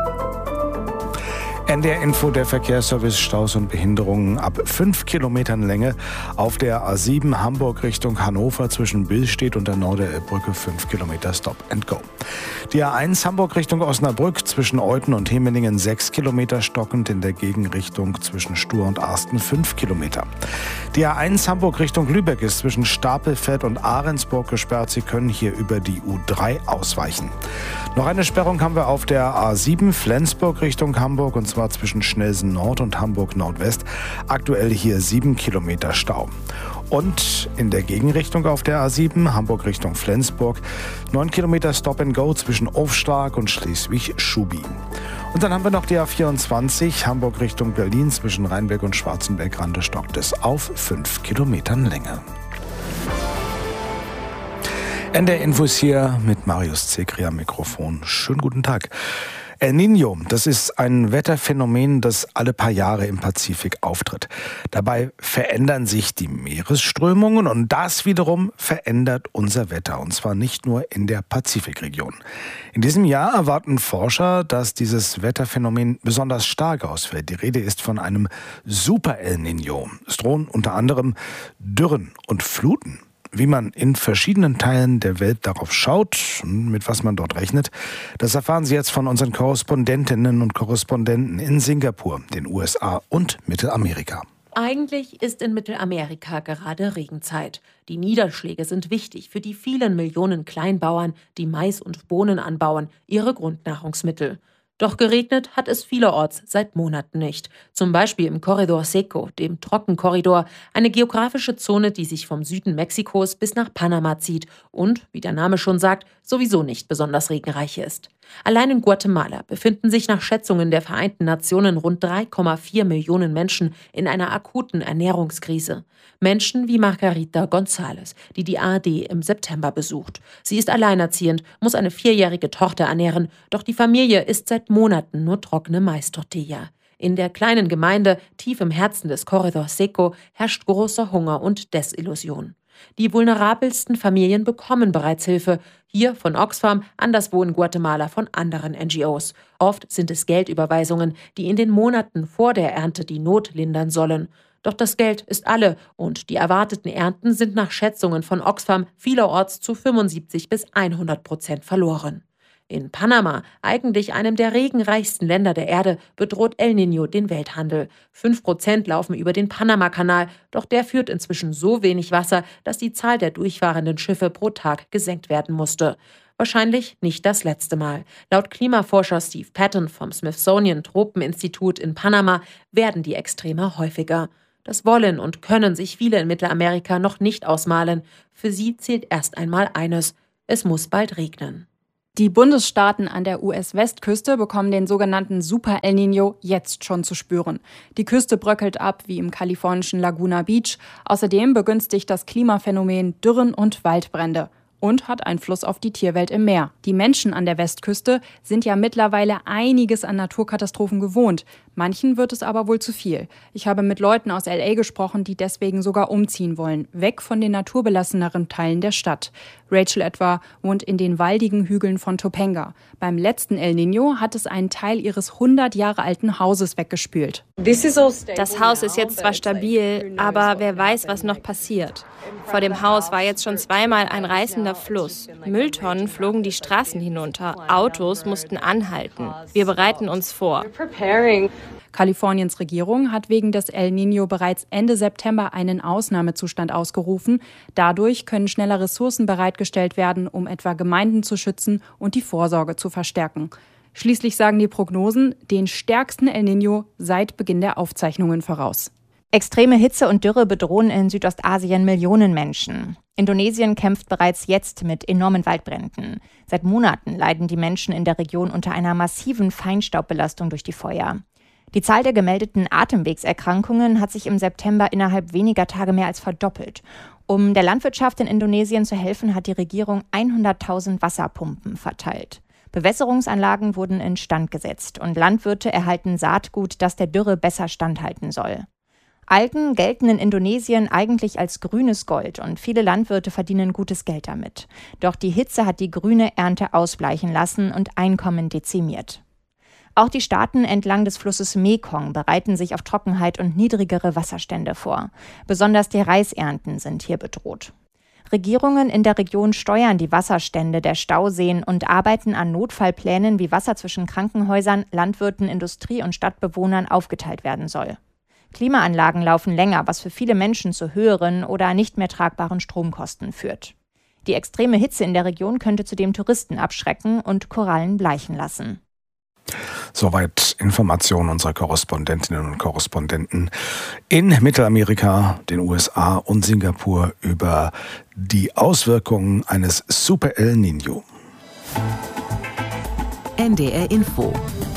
Speaker 6: NDR Info, der Verkehrsservice, Staus und Behinderungen ab 5 Kilometern Länge auf der A7 Hamburg Richtung Hannover zwischen Billstedt und der Norderelbbrücke 5 Kilometer Stop and Go. Die A1 Hamburg Richtung Osnabrück zwischen Euthen und Hemeningen 6 Kilometer stockend, in der Gegenrichtung zwischen Stur und Arsten 5 Kilometer. Die A1 Hamburg Richtung Lübeck ist zwischen Stapelfeld und Ahrensburg gesperrt. Sie können hier über die U3 ausweichen. Noch eine Sperrung haben wir auf der A7 Flensburg Richtung Hamburg, und zwar zwischen Schnelsen Nord und Hamburg Nordwest. Aktuell hier 7 Kilometer Stau. Und in der Gegenrichtung auf der A7 Hamburg Richtung Flensburg 9 Kilometer Stop and Go zwischen Ofstark und Schleswig-Schubi. Und dann haben wir noch die A24 Hamburg Richtung Berlin zwischen Rheinberg und Schwarzenberg-Rande stockt es auf 5 Kilometern Länge. NDR Infos hier mit Marius Zekri am Mikrofon. Schönen guten Tag. El Niño, das ist ein Wetterphänomen, das alle paar Jahre im Pazifik auftritt. Dabei verändern sich die Meeresströmungen und das wiederum verändert unser Wetter, und zwar nicht nur in der Pazifikregion. In diesem Jahr erwarten Forscher, dass dieses Wetterphänomen besonders stark ausfällt. Die Rede ist von einem Super El Niño. Es drohen unter anderem Dürren und Fluten. Wie man in verschiedenen Teilen der Welt darauf schaut und mit was man dort rechnet, das erfahren Sie jetzt von unseren Korrespondentinnen und Korrespondenten in Singapur, den USA und Mittelamerika.
Speaker 17: Eigentlich ist in Mittelamerika gerade Regenzeit. Die Niederschläge sind wichtig für die vielen Millionen Kleinbauern, die Mais und Bohnen anbauen, ihre Grundnahrungsmittel. Doch geregnet hat es vielerorts seit Monaten nicht. Zum Beispiel im Corredor Seco, dem Trockenkorridor, eine geografische Zone, die sich vom Süden Mexikos bis nach Panama zieht und, wie der Name schon sagt, sowieso nicht besonders regenreich ist. Allein in Guatemala befinden sich nach Schätzungen der Vereinten Nationen rund 3,4 Millionen Menschen in einer akuten Ernährungskrise. Menschen wie Margarita González, die die ARD im September besucht. Sie ist alleinerziehend, muss eine 4-jährige Tochter ernähren, doch die Familie isst seit Monaten nur trockene Mais-Tortilla. In der kleinen Gemeinde, tief im Herzen des Corredor Seco, herrscht großer Hunger und Desillusion. Die vulnerabelsten Familien bekommen bereits Hilfe, hier von Oxfam, anderswo in Guatemala von anderen NGOs. Oft sind es Geldüberweisungen, die in den Monaten vor der Ernte die Not lindern sollen. Doch das Geld ist alle und die erwarteten Ernten sind nach Schätzungen von Oxfam vielerorts zu 75% bis 100% verloren. In Panama, eigentlich einem der regenreichsten Länder der Erde, bedroht El Niño den Welthandel. 5% laufen über den Panama-Kanal, doch der führt inzwischen so wenig Wasser, dass die Zahl der durchfahrenden Schiffe pro Tag gesenkt werden musste. Wahrscheinlich nicht das letzte Mal. Laut Klimaforscher Steve Patton vom Smithsonian Tropeninstitut in Panama werden die Extreme häufiger. Das wollen und können sich viele in Mittelamerika noch nicht ausmalen. Für sie zählt erst einmal eines: Es muss bald regnen.
Speaker 18: Die Bundesstaaten an der US-Westküste bekommen den sogenannten Super El Niño jetzt schon zu spüren. Die Küste bröckelt ab, wie im kalifornischen Laguna Beach. Außerdem begünstigt das Klimaphänomen Dürren und Waldbrände und hat Einfluss auf die Tierwelt im Meer. Die Menschen an der Westküste sind ja mittlerweile einiges an Naturkatastrophen gewohnt. Manchen wird es aber wohl zu viel. Ich habe mit Leuten aus L.A. gesprochen, die deswegen sogar umziehen wollen, weg von den naturbelasseneren Teilen der Stadt. Rachel etwa wohnt in den waldigen Hügeln von Topanga. Beim letzten El Niño hat es einen Teil ihres 100 Jahre alten Hauses weggespült.
Speaker 19: Das Haus ist jetzt zwar stabil, aber wer weiß, was noch passiert. Vor dem Haus war jetzt schon zweimal ein reißender Fluss. Mülltonnen flogen die Straßen hinunter. Autos mussten anhalten. Wir bereiten uns vor.
Speaker 18: Kaliforniens Regierung hat wegen des El Niño bereits Ende September einen Ausnahmezustand ausgerufen. Dadurch können schneller Ressourcen bereitgestellt werden, um etwa Gemeinden zu schützen und die Vorsorge zu verstärken. Schließlich sagen die Prognosen den stärksten El Niño seit Beginn der Aufzeichnungen voraus.
Speaker 20: Extreme Hitze und Dürre bedrohen in Südostasien Millionen Menschen. Indonesien kämpft bereits jetzt mit enormen Waldbränden. Seit Monaten leiden die Menschen in der Region unter einer massiven Feinstaubbelastung durch die Feuer. Die Zahl der gemeldeten Atemwegserkrankungen hat sich im September innerhalb weniger Tage mehr als verdoppelt. Um der Landwirtschaft in Indonesien zu helfen, hat die Regierung 100.000 Wasserpumpen verteilt. Bewässerungsanlagen wurden instand gesetzt und Landwirte erhalten Saatgut, das der Dürre besser standhalten soll. Algen gelten in Indonesien eigentlich als grünes Gold und viele Landwirte verdienen gutes Geld damit. Doch die Hitze hat die grüne Ernte ausbleichen lassen und Einkommen dezimiert. Auch die Staaten entlang des Flusses Mekong bereiten sich auf Trockenheit und niedrigere Wasserstände vor. Besonders die Reisernten sind hier bedroht. Regierungen in der Region steuern die Wasserstände der Stauseen und arbeiten an Notfallplänen, wie Wasser zwischen Krankenhäusern, Landwirten, Industrie und Stadtbewohnern aufgeteilt werden soll. Klimaanlagen laufen länger, was für viele Menschen zu höheren oder nicht mehr tragbaren Stromkosten führt. Die extreme Hitze in der Region könnte zudem Touristen abschrecken und Korallen bleichen lassen.
Speaker 6: Soweit Informationen unserer Korrespondentinnen und Korrespondenten in Mittelamerika, den USA und Singapur über die Auswirkungen eines Super El Niño.
Speaker 12: NDR Info.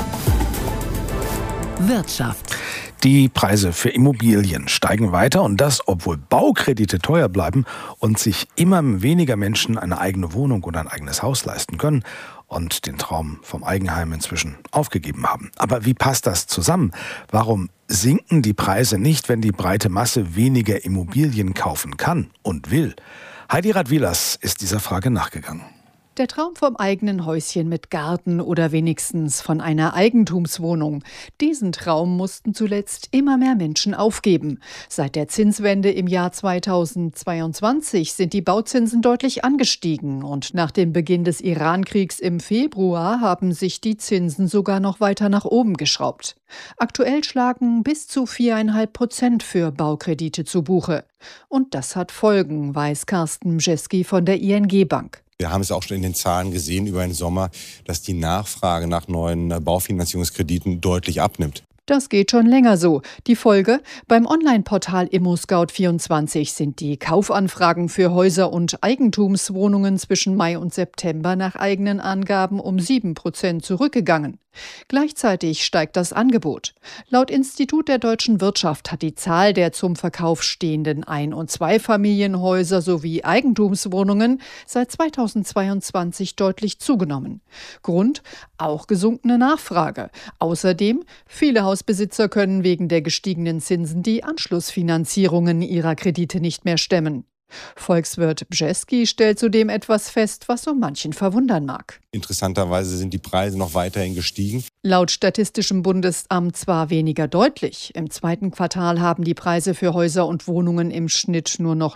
Speaker 12: Wirtschaft.
Speaker 6: Die Preise für Immobilien steigen weiter und das, obwohl Baukredite teuer bleiben und sich immer weniger Menschen eine eigene Wohnung oder ein eigenes Haus leisten können und den Traum vom Eigenheim inzwischen aufgegeben haben. Aber wie passt das zusammen? Warum sinken die Preise nicht, wenn die breite Masse weniger Immobilien kaufen kann und will? Heidi Radwilas ist dieser Frage nachgegangen.
Speaker 21: Der Traum vom eigenen Häuschen mit Garten oder wenigstens von einer Eigentumswohnung. Diesen Traum mussten zuletzt immer mehr Menschen aufgeben. Seit der Zinswende im Jahr 2022 sind die Bauzinsen deutlich angestiegen und nach dem Beginn des Iran-Kriegs im Februar haben sich die Zinsen sogar noch weiter nach oben geschraubt. Aktuell schlagen bis zu 4,5% für Baukredite zu Buche. Und das hat Folgen, weiß Carsten Mjeski von der ING Bank.
Speaker 22: Wir haben es auch schon in den Zahlen gesehen über den Sommer, dass die Nachfrage nach neuen Baufinanzierungskrediten deutlich abnimmt.
Speaker 21: Das geht schon länger so. Die Folge? Beim Online-Portal ImmoScout24 sind die Kaufanfragen für Häuser und Eigentumswohnungen zwischen Mai und September nach eigenen Angaben um 7% zurückgegangen. Gleichzeitig steigt das Angebot. Laut Institut der deutschen Wirtschaft hat die Zahl der zum Verkauf stehenden Ein- und Zweifamilienhäuser sowie Eigentumswohnungen seit 2022 deutlich zugenommen. Grund? Auch gesunkene Nachfrage. Außerdem, viele Hausbesitzer können wegen der gestiegenen Zinsen die Anschlussfinanzierungen ihrer Kredite nicht mehr stemmen. Volkswirt Bjeski stellt zudem etwas fest, was so manchen verwundern mag.
Speaker 22: Interessanterweise sind die Preise noch weiterhin gestiegen.
Speaker 21: Laut Statistischem Bundesamt zwar weniger deutlich. Im zweiten Quartal haben die Preise für Häuser und Wohnungen im Schnitt nur noch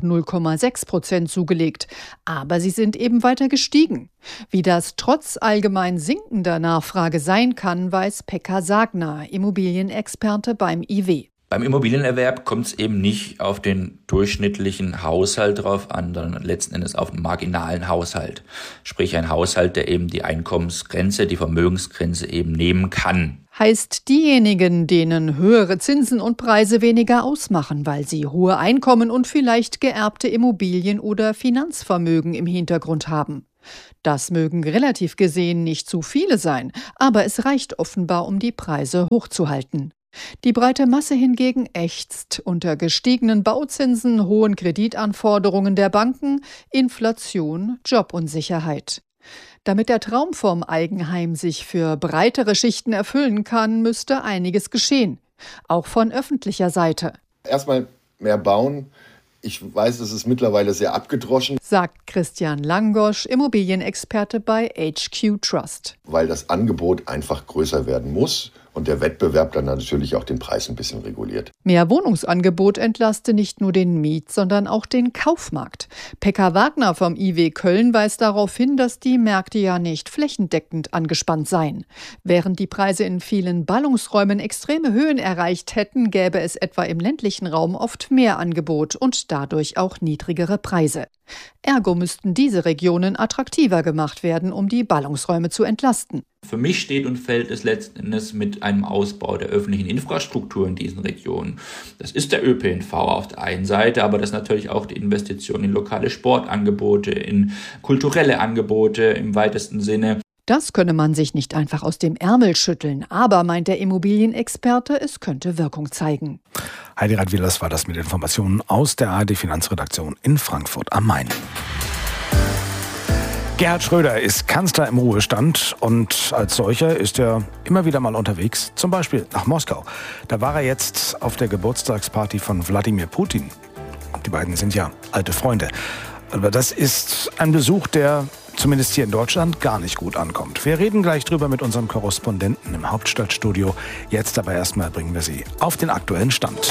Speaker 21: 0,6% zugelegt. Aber sie sind eben weiter gestiegen. Wie das trotz allgemein sinkender Nachfrage sein kann, weiß Pekka Sagner, Immobilienexperte beim IW.
Speaker 2: Beim Immobilienerwerb kommt es eben nicht auf den durchschnittlichen Haushalt drauf an, sondern letzten Endes auf den marginalen Haushalt. Sprich ein Haushalt, der eben die Einkommensgrenze, die Vermögensgrenze eben nehmen kann.
Speaker 21: Heißt diejenigen, denen höhere Zinsen und Preise weniger ausmachen, weil sie hohe Einkommen und vielleicht geerbte Immobilien oder Finanzvermögen im Hintergrund haben. Das mögen relativ gesehen nicht zu viele sein, aber es reicht offenbar, um die Preise hochzuhalten. Die breite Masse hingegen ächzt unter gestiegenen Bauzinsen, hohen Kreditanforderungen der Banken, Inflation, Jobunsicherheit. Damit der Traum vom Eigenheim sich für breitere Schichten erfüllen kann, müsste einiges geschehen, auch von öffentlicher Seite.
Speaker 4: Erstmal mehr bauen. Ich weiß, es ist mittlerweile sehr abgedroschen,
Speaker 21: sagt Christian Langosch, Immobilienexperte bei HQ Trust.
Speaker 4: Weil das Angebot einfach größer werden muss und der Wettbewerb dann natürlich auch den Preis ein bisschen reguliert.
Speaker 21: Mehr Wohnungsangebot entlaste nicht nur den Miet-, sondern auch den Kaufmarkt. Pekka Wagner vom IW Köln weist darauf hin, dass die Märkte ja nicht flächendeckend angespannt seien. Während die Preise in vielen Ballungsräumen extreme Höhen erreicht hätten, gäbe es etwa im ländlichen Raum oft mehr Angebot und dadurch auch niedrigere Preise. Ergo müssten diese Regionen attraktiver gemacht werden, um die Ballungsräume zu entlasten.
Speaker 2: Für mich steht und fällt es letzten Endes mit einem Ausbau der öffentlichen Infrastruktur in diesen Regionen. Das ist der ÖPNV auf der einen Seite, aber das ist natürlich auch die Investition in lokale Sportangebote, in kulturelle Angebote im weitesten Sinne.
Speaker 21: Das könne man sich nicht einfach aus dem Ärmel schütteln, aber, meint der Immobilienexperte, es könnte Wirkung zeigen.
Speaker 6: Heidi Radwilas war das mit Informationen aus der ARD-Finanzredaktion in Frankfurt am Main. Gerhard Schröder ist Kanzler im Ruhestand und als solcher ist er immer wieder mal unterwegs, zum Beispiel nach Moskau. Da war er jetzt auf der Geburtstagsparty von Wladimir Putin. Die beiden sind ja alte Freunde. Aber das ist ein Besuch, der zumindest hier in Deutschland gar nicht gut ankommt. Wir reden gleich drüber mit unserem Korrespondenten im Hauptstadtstudio. Jetzt aber erstmal bringen wir Sie auf den aktuellen Stand.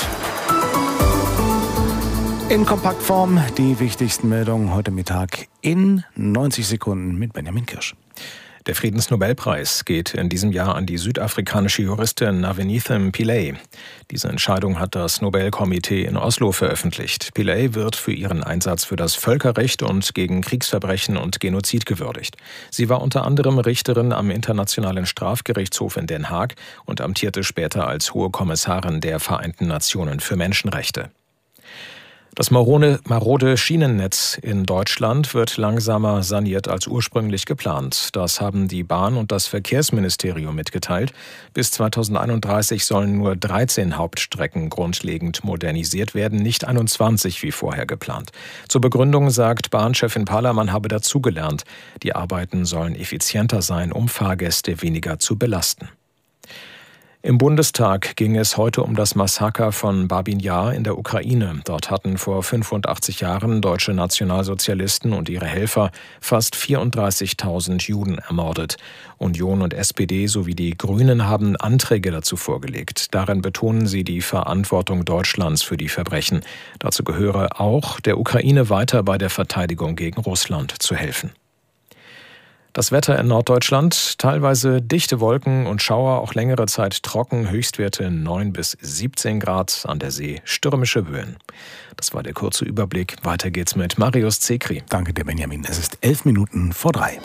Speaker 6: In Kompaktform die wichtigsten Meldungen heute Mittag in 90 Sekunden mit Benjamin Kirsch.
Speaker 13: Der Friedensnobelpreis geht in diesem Jahr an die südafrikanische Juristin Navenithem Pillay. Diese Entscheidung hat das Nobelkomitee in Oslo veröffentlicht. Pillay wird für ihren Einsatz für das Völkerrecht und gegen Kriegsverbrechen und Genozid gewürdigt. Sie war unter anderem Richterin am Internationalen Strafgerichtshof in Den Haag und amtierte später als Hohe Kommissarin der Vereinten Nationen für Menschenrechte. Das marode Schienennetz in Deutschland wird langsamer saniert als ursprünglich geplant. Das haben die Bahn- und das Verkehrsministerium mitgeteilt. Bis 2031 sollen nur 13 Hauptstrecken grundlegend modernisiert werden, nicht 21 wie vorher geplant. Zur Begründung sagt Bahnchefin Pahler, man habe dazugelernt. Die Arbeiten sollen effizienter sein, um Fahrgäste weniger zu belasten. Im Bundestag ging es heute um das Massaker von Babin Jar in der Ukraine. Dort hatten vor 85 Jahren deutsche Nationalsozialisten und ihre Helfer fast 34.000 Juden ermordet. Union und SPD sowie die Grünen haben Anträge dazu vorgelegt. Darin betonen sie die Verantwortung Deutschlands für die Verbrechen. Dazu gehöre auch, der Ukraine weiter bei der Verteidigung gegen Russland zu helfen. Das Wetter in Norddeutschland, teilweise dichte Wolken und Schauer, auch längere Zeit trocken, Höchstwerte 9 bis 17 Grad, an der See stürmische Böen. Das war der kurze Überblick. Weiter geht's mit Marius Zekri.
Speaker 6: Danke dir, Benjamin. Es ist 11 Minuten vor 3.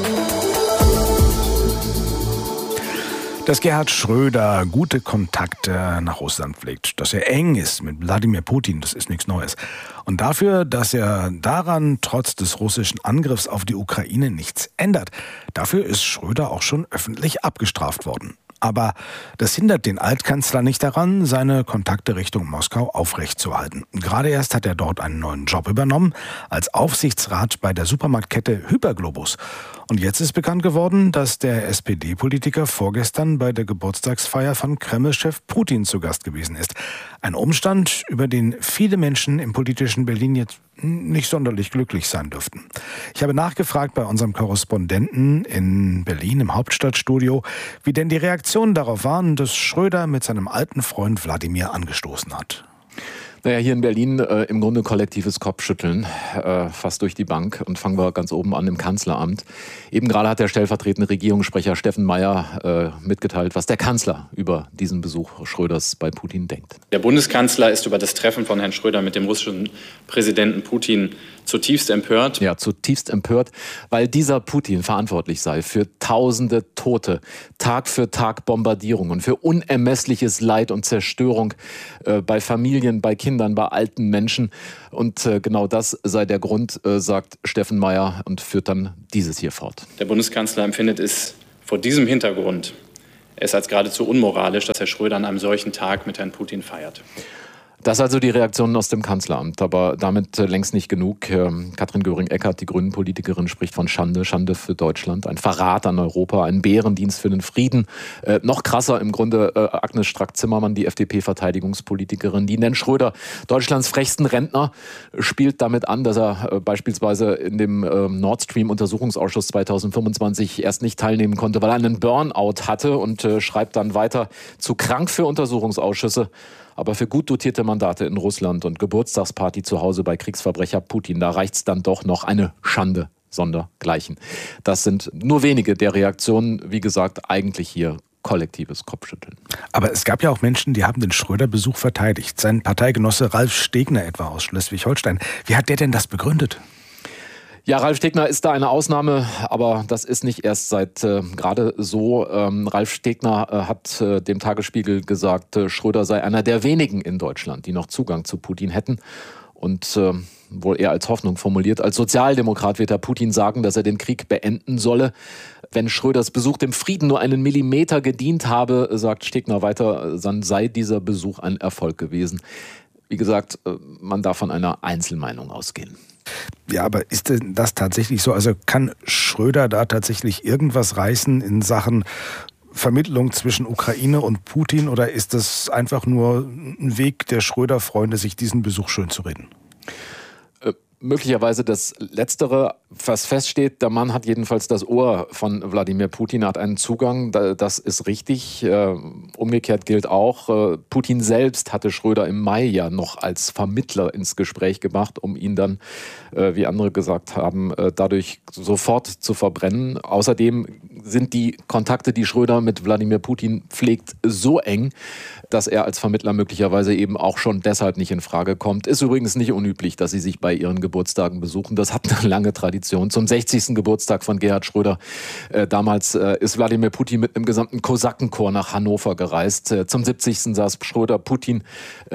Speaker 6: Dass Gerhard Schröder gute Kontakte nach Russland pflegt, dass er eng ist mit Wladimir Putin, das ist nichts Neues. Und dafür, dass er daran trotz des russischen Angriffs auf die Ukraine nichts ändert, dafür ist Schröder auch schon öffentlich abgestraft worden. Aber das hindert den Altkanzler nicht daran, seine Kontakte Richtung Moskau aufrechtzuerhalten. Gerade erst hat er dort einen neuen Job übernommen, als Aufsichtsrat bei der Supermarktkette Hyperglobus. Und jetzt ist bekannt geworden, dass der SPD-Politiker vorgestern bei der Geburtstagsfeier von Kreml-Chef Putin zu Gast gewesen ist. Ein Umstand, über den viele Menschen im politischen Berlin jetzt nicht sonderlich glücklich sein dürften. Ich habe nachgefragt bei unserem Korrespondenten in Berlin im Hauptstadtstudio, wie denn die Reaktionen darauf waren, dass Schröder mit seinem alten Freund Wladimir angestoßen hat.
Speaker 3: Naja, hier in Berlin im Grunde kollektives Kopfschütteln, fast durch die Bank. Und fangen wir ganz oben an im Kanzleramt. Eben gerade hat der stellvertretende Regierungssprecher Steffen Meier mitgeteilt, was der Kanzler über diesen Besuch Schröders bei Putin denkt.
Speaker 15: Der Bundeskanzler ist über das Treffen von Herrn Schröder mit dem russischen Präsidenten Putin zutiefst empört.
Speaker 3: Ja, zutiefst empört, weil dieser Putin verantwortlich sei für tausende Tote, Tag für Tag Bombardierungen, für unermessliches Leid und Zerstörung bei Familien, bei Kindern, bei alten Menschen. Und genau das sei der Grund, sagt Steffen Meier und führt dann dieses hier fort.
Speaker 15: Der Bundeskanzler empfindet es vor diesem Hintergrund als geradezu unmoralisch, dass Herr Schröder an einem solchen Tag mit Herrn Putin feiert.
Speaker 3: Das also die Reaktionen aus dem Kanzleramt, aber damit längst nicht genug. Katrin Göring-Eckardt, die Grünen-Politikerin, spricht von Schande, Schande für Deutschland, ein Verrat an Europa, ein Bärendienst für den Frieden. Noch krasser im Grunde Agnes Strack-Zimmermann, die FDP-Verteidigungspolitikerin, die nennt Schröder Deutschlands frechsten Rentner, spielt damit an, dass er beispielsweise in dem Nord Stream-Untersuchungsausschuss 2025 erst nicht teilnehmen konnte, weil er einen Burnout hatte und schreibt dann weiter, zu krank für Untersuchungsausschüsse. Aber für gut dotierte Mandate in Russland und Geburtstagsparty zu Hause bei Kriegsverbrecher Putin, da reicht's dann doch noch, eine Schande sondergleichen. Das sind nur wenige der Reaktionen, wie gesagt, eigentlich hier kollektives Kopfschütteln.
Speaker 6: Aber es gab ja auch Menschen, die haben den Schröder-Besuch verteidigt. Sein Parteigenosse Ralf Stegner etwa aus Schleswig-Holstein. Wie hat der denn das begründet?
Speaker 3: Ja, Ralf Stegner ist da eine Ausnahme, aber das ist nicht erst seit gerade so. Ralf Stegner hat dem Tagesspiegel gesagt, Schröder sei einer der wenigen in Deutschland, die noch Zugang zu Putin hätten. Und wohl eher als Hoffnung formuliert, als Sozialdemokrat wird Herr Putin sagen, dass er den Krieg beenden solle. Wenn Schröders Besuch dem Frieden nur einen Millimeter gedient habe, sagt Stegner weiter, dann sei dieser Besuch ein Erfolg gewesen. Wie gesagt, man darf von einer Einzelmeinung ausgehen.
Speaker 6: Ja, aber ist denn das tatsächlich so? Also kann Schröder da tatsächlich irgendwas reißen in Sachen Vermittlung zwischen Ukraine und Putin, oder ist das einfach nur ein Weg der Schröder-Freunde, sich diesen Besuch schön zu reden?
Speaker 3: Möglicherweise das Letztere, was feststeht, der Mann hat jedenfalls das Ohr von Wladimir Putin, hat einen Zugang, das ist richtig. Umgekehrt gilt auch, Putin selbst hatte Schröder im Mai ja noch als Vermittler ins Gespräch gebracht, um ihn dann, wie andere gesagt haben, dadurch sofort zu verbrennen. Außerdem sind die Kontakte, die Schröder mit Wladimir Putin pflegt, so eng, dass er als Vermittler möglicherweise eben auch schon deshalb nicht in Frage kommt. Ist übrigens nicht unüblich, dass sie sich bei ihren Geburtstagen besuchen. Das hat eine lange Tradition. Zum 60. Geburtstag von Gerhard Schröder damals ist Wladimir Putin mit einem gesamten Kosakenchor nach Hannover gereist. Zum 70. saß Schröder Putin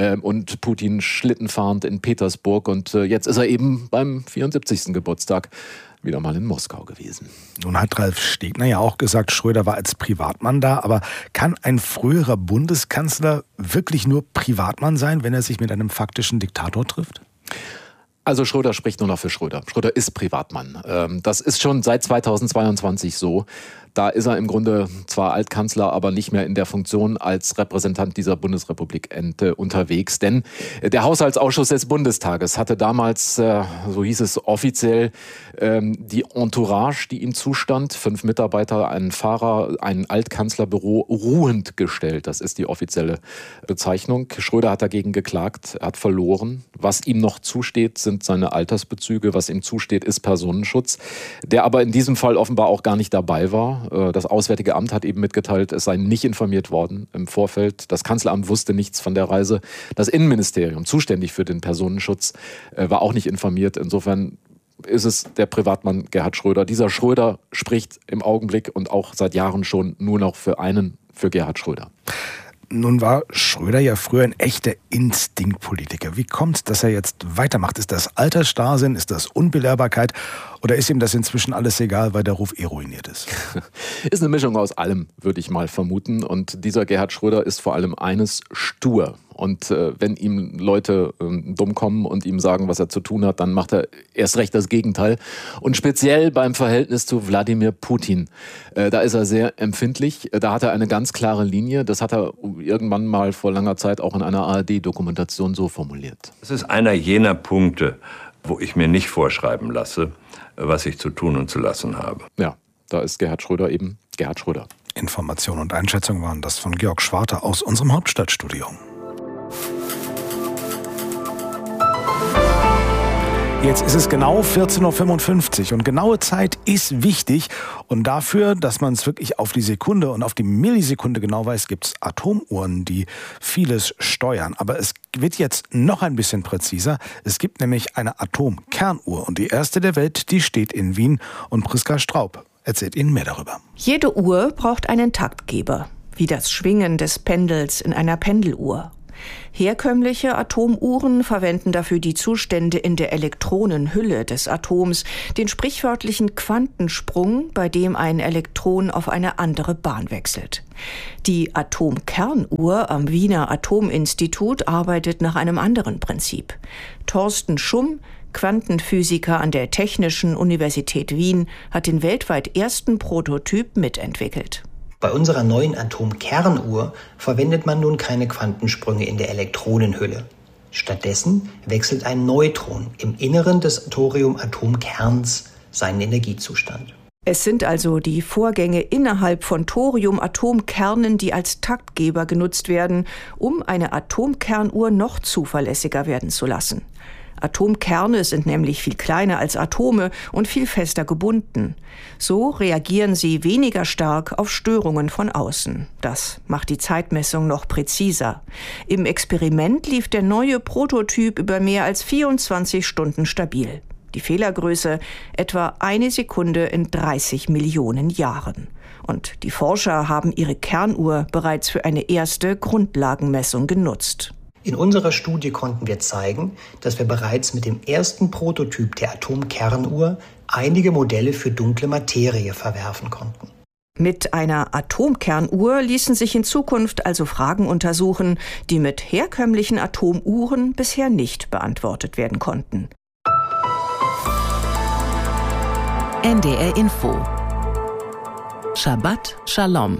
Speaker 3: und Putin schlittenfahrend in Petersburg. Und jetzt ist er eben beim 74. Geburtstag wieder mal in Moskau gewesen.
Speaker 6: Nun hat Ralf Stegner ja auch gesagt, Schröder war als Privatmann da. Aber kann ein früherer Bundeskanzler wirklich nur Privatmann sein, wenn er sich mit einem faktischen Diktator trifft?
Speaker 3: Also Schröder spricht nur noch für Schröder. Schröder ist Privatmann. Das ist schon seit 2022 so. Da ist er im Grunde zwar Altkanzler, aber nicht mehr in der Funktion als Repräsentant dieser Bundesrepublik unterwegs. Denn der Haushaltsausschuss des Bundestages hatte damals, so hieß es offiziell, die Entourage, die ihm zustand, 5 Mitarbeiter, einen Fahrer, ein Altkanzlerbüro ruhend gestellt. Das ist die offizielle Bezeichnung. Schröder hat dagegen geklagt, er hat verloren. Was ihm noch zusteht, sind seine Altersbezüge. Was ihm zusteht, ist Personenschutz, der aber in diesem Fall offenbar auch gar nicht dabei war. Das Auswärtige Amt hat eben mitgeteilt, es sei nicht informiert worden im Vorfeld. Das Kanzleramt wusste nichts von der Reise. Das Innenministerium, zuständig für den Personenschutz, war auch nicht informiert. Insofern ist es der Privatmann Gerhard Schröder. Dieser Schröder spricht im Augenblick und auch seit Jahren schon nur noch für Gerhard Schröder.
Speaker 6: Nun war Schröder ja früher ein echter Instinktpolitiker. Wie kommt es, dass er jetzt weitermacht? Ist das Altersstarrsinn? Ist das Unbelehrbarkeit? Oder ist ihm das inzwischen alles egal, weil der Ruf ruiniert ist?
Speaker 3: Ist eine Mischung aus allem, würde ich mal vermuten. Und dieser Gerhard Schröder ist vor allem eines: stur. Und wenn ihm Leute dumm kommen und ihm sagen, was er zu tun hat, dann macht er erst recht das Gegenteil. Und speziell beim Verhältnis zu Wladimir Putin, da ist er sehr empfindlich. Da hat er eine ganz klare Linie. Das hat er irgendwann mal vor langer Zeit auch in einer ARD-Dokumentation so formuliert.
Speaker 5: Es ist einer jener Punkte,
Speaker 1: wo ich mir nicht vorschreiben lasse, was ich zu tun und zu lassen habe.
Speaker 3: Ja, da ist Gerhard Schröder eben Gerhard Schröder.
Speaker 6: Informationen und Einschätzungen waren das von Georg Schwarte aus unserem Hauptstadtstudio. Jetzt ist es genau 14.55 Uhr und genaue Zeit ist wichtig. Und dafür, dass man es wirklich auf die Sekunde und auf die Millisekunde genau weiß, gibt es Atomuhren, die vieles steuern. Aber es wird jetzt noch ein bisschen präziser. Es gibt nämlich eine Atomkernuhr und die erste der Welt, die steht in Wien. Und Priska Straub erzählt Ihnen mehr darüber.
Speaker 5: Jede Uhr braucht einen Taktgeber, wie das Schwingen des Pendels in einer Pendeluhr. Herkömmliche Atomuhren verwenden dafür die Zustände in der Elektronenhülle des Atoms, den sprichwörtlichen Quantensprung, bei dem ein Elektron auf eine andere Bahn wechselt. Die Atomkernuhr am Wiener Atominstitut arbeitet nach einem anderen Prinzip. Thorsten Schumm, Quantenphysiker an der Technischen Universität Wien, hat den weltweit ersten Prototyp mitentwickelt.
Speaker 23: Bei unserer neuen Atomkernuhr verwendet man nun keine Quantensprünge in der Elektronenhülle. Stattdessen wechselt ein Neutron im Inneren des Thorium-Atomkerns seinen Energiezustand.
Speaker 5: Es sind also die Vorgänge innerhalb von Thorium-Atomkernen, die als Taktgeber genutzt werden, um eine Atomkernuhr noch zuverlässiger werden zu lassen. Atomkerne sind nämlich viel kleiner als Atome und viel fester gebunden. So reagieren sie weniger stark auf Störungen von außen. Das macht die Zeitmessung noch präziser. Im Experiment lief der neue Prototyp über mehr als 24 Stunden stabil. Die Fehlergröße etwa 1 Sekunde in 30 Millionen Jahren. Und die Forscher haben ihre Kernuhr bereits für eine erste Grundlagenmessung genutzt.
Speaker 23: In unserer Studie konnten wir zeigen, dass wir bereits mit dem ersten Prototyp der Atomkernuhr einige Modelle für dunkle Materie verwerfen konnten.
Speaker 5: Mit einer Atomkernuhr ließen sich in Zukunft also Fragen untersuchen, die mit herkömmlichen Atomuhren bisher nicht beantwortet werden konnten.
Speaker 12: NDR Info. Shabbat Shalom.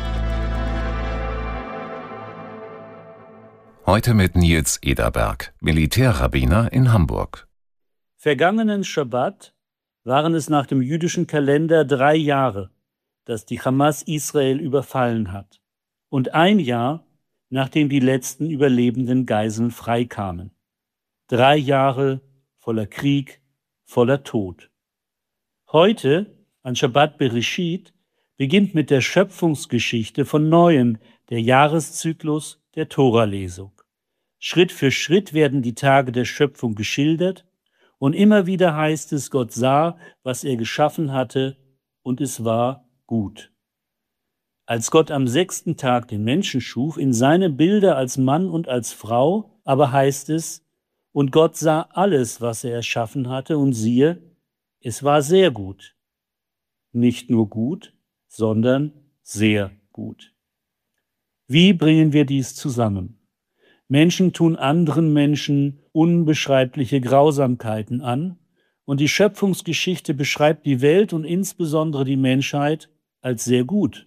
Speaker 24: Heute mit Nils Ederberg, Militärrabbiner in Hamburg.
Speaker 25: Vergangenen Schabbat waren es nach dem jüdischen Kalender 3 Jahre, dass die Hamas Israel überfallen hat. Und 1 Jahr, nachdem die letzten überlebenden Geiseln freikamen. 3 Jahre voller Krieg, voller Tod. Heute, an Shabbat Bereshit, beginnt mit der Schöpfungsgeschichte von Neuem der Jahreszyklus der Tora-Lesung. Schritt für Schritt werden die Tage der Schöpfung geschildert und immer wieder heißt es, Gott sah, was er geschaffen hatte, und es war gut. Als Gott am 6. Tag den Menschen schuf, in seine Bilder als Mann und als Frau, aber heißt es, und Gott sah alles, was er erschaffen hatte, und siehe, es war sehr gut. Nicht nur gut, sondern sehr gut. Wie bringen wir dies zusammen? Menschen tun anderen Menschen unbeschreibliche Grausamkeiten an und die Schöpfungsgeschichte beschreibt die Welt und insbesondere die Menschheit als sehr gut.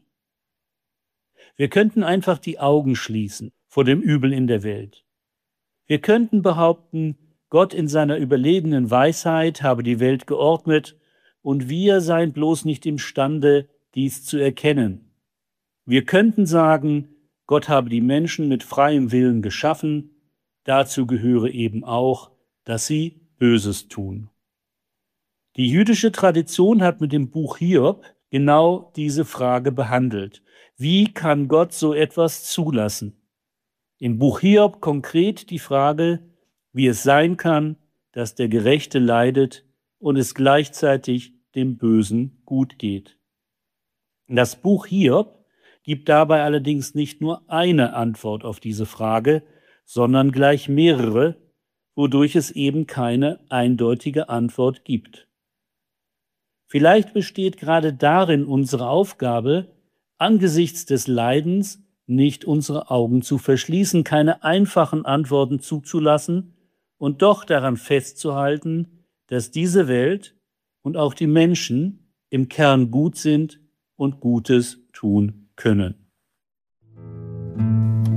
Speaker 25: Wir könnten einfach die Augen schließen vor dem Übel in der Welt. Wir könnten behaupten, Gott in seiner überlegenen Weisheit habe die Welt geordnet und wir seien bloß nicht imstande, dies zu erkennen. Wir könnten sagen, Gott habe die Menschen mit freiem Willen geschaffen, dazu gehöre eben auch, dass sie Böses tun. Die jüdische Tradition hat mit dem Buch Hiob genau diese Frage behandelt. Wie kann Gott so etwas zulassen? Im Buch Hiob konkret die Frage, wie es sein kann, dass der Gerechte leidet und es gleichzeitig dem Bösen gut geht. Das Buch Hiob gibt dabei allerdings nicht nur eine Antwort auf diese Frage, sondern gleich mehrere, wodurch es eben keine eindeutige Antwort gibt. Vielleicht besteht gerade darin unsere Aufgabe, angesichts des Leidens nicht unsere Augen zu verschließen, keine einfachen Antworten zuzulassen und doch daran festzuhalten, dass diese Welt und auch die Menschen im Kern gut sind und Gutes tun können.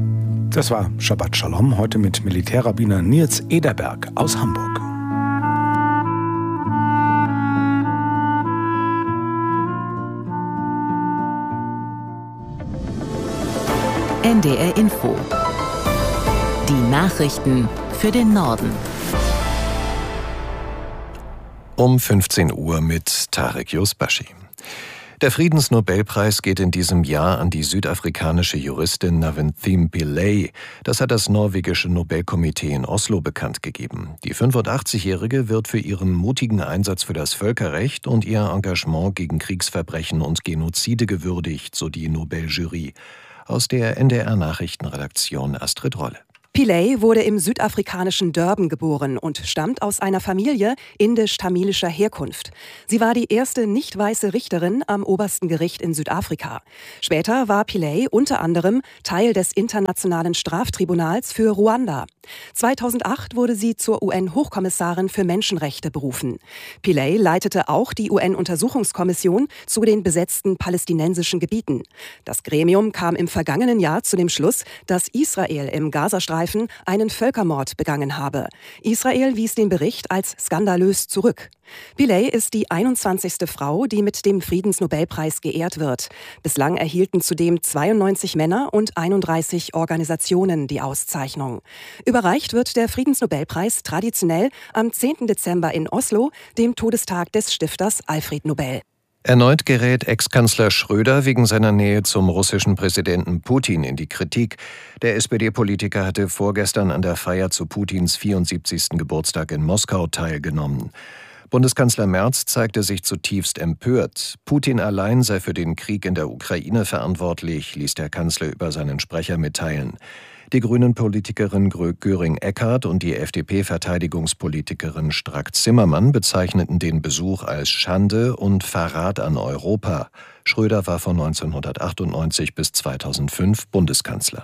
Speaker 6: Das war Shabbat Shalom, heute mit Militärrabbiner Nils Ederberg aus Hamburg.
Speaker 12: NDR Info. Die Nachrichten für den Norden.
Speaker 13: Um 15 Uhr mit Tarek Yusbashi. Der Friedensnobelpreis geht in diesem Jahr an die südafrikanische Juristin Navinthy Pillay. Das hat das norwegische Nobelkomitee in Oslo bekannt gegeben. Die 85-Jährige wird für ihren mutigen Einsatz für das Völkerrecht und ihr Engagement gegen Kriegsverbrechen und Genozide gewürdigt, so die Nobeljury. Aus der NDR-Nachrichtenredaktion Astrid Rolle.
Speaker 7: Pillay wurde im südafrikanischen Durban geboren und stammt aus einer Familie indisch-tamilischer Herkunft. Sie war die erste nicht weiße Richterin am obersten Gericht in Südafrika. Später war Pillay unter anderem Teil des Internationalen Straftribunals für Ruanda. 2008 wurde sie zur UN-Hochkommissarin für Menschenrechte berufen. Pillay leitete auch die UN-Untersuchungskommission zu den besetzten palästinensischen Gebieten. Das Gremium kam im vergangenen Jahr zu dem Schluss, dass Israel im Gazastreifen einen Völkermord begangen habe. Israel wies den Bericht als skandalös zurück. Pillay ist die 21. Frau, die mit dem Friedensnobelpreis geehrt wird. Bislang erhielten zudem 92 Männer und 31 Organisationen die Auszeichnung. Überreicht wird der Friedensnobelpreis traditionell am 10. Dezember in Oslo, dem Todestag des Stifters Alfred Nobel.
Speaker 13: Erneut gerät Ex-Kanzler Schröder wegen seiner Nähe zum russischen Präsidenten Putin in die Kritik. Der SPD-Politiker hatte vorgestern an der Feier zu Putins 74. Geburtstag in Moskau teilgenommen. Bundeskanzler Merz zeigte sich zutiefst empört. Putin allein sei für den Krieg in der Ukraine verantwortlich, ließ der Kanzler über seinen Sprecher mitteilen. Die Grünen-Politikerin Göring-Eckardt und die FDP-Verteidigungspolitikerin Strack-Zimmermann bezeichneten den Besuch als Schande und Verrat an Europa. Schröder war von 1998 bis 2005 Bundeskanzler.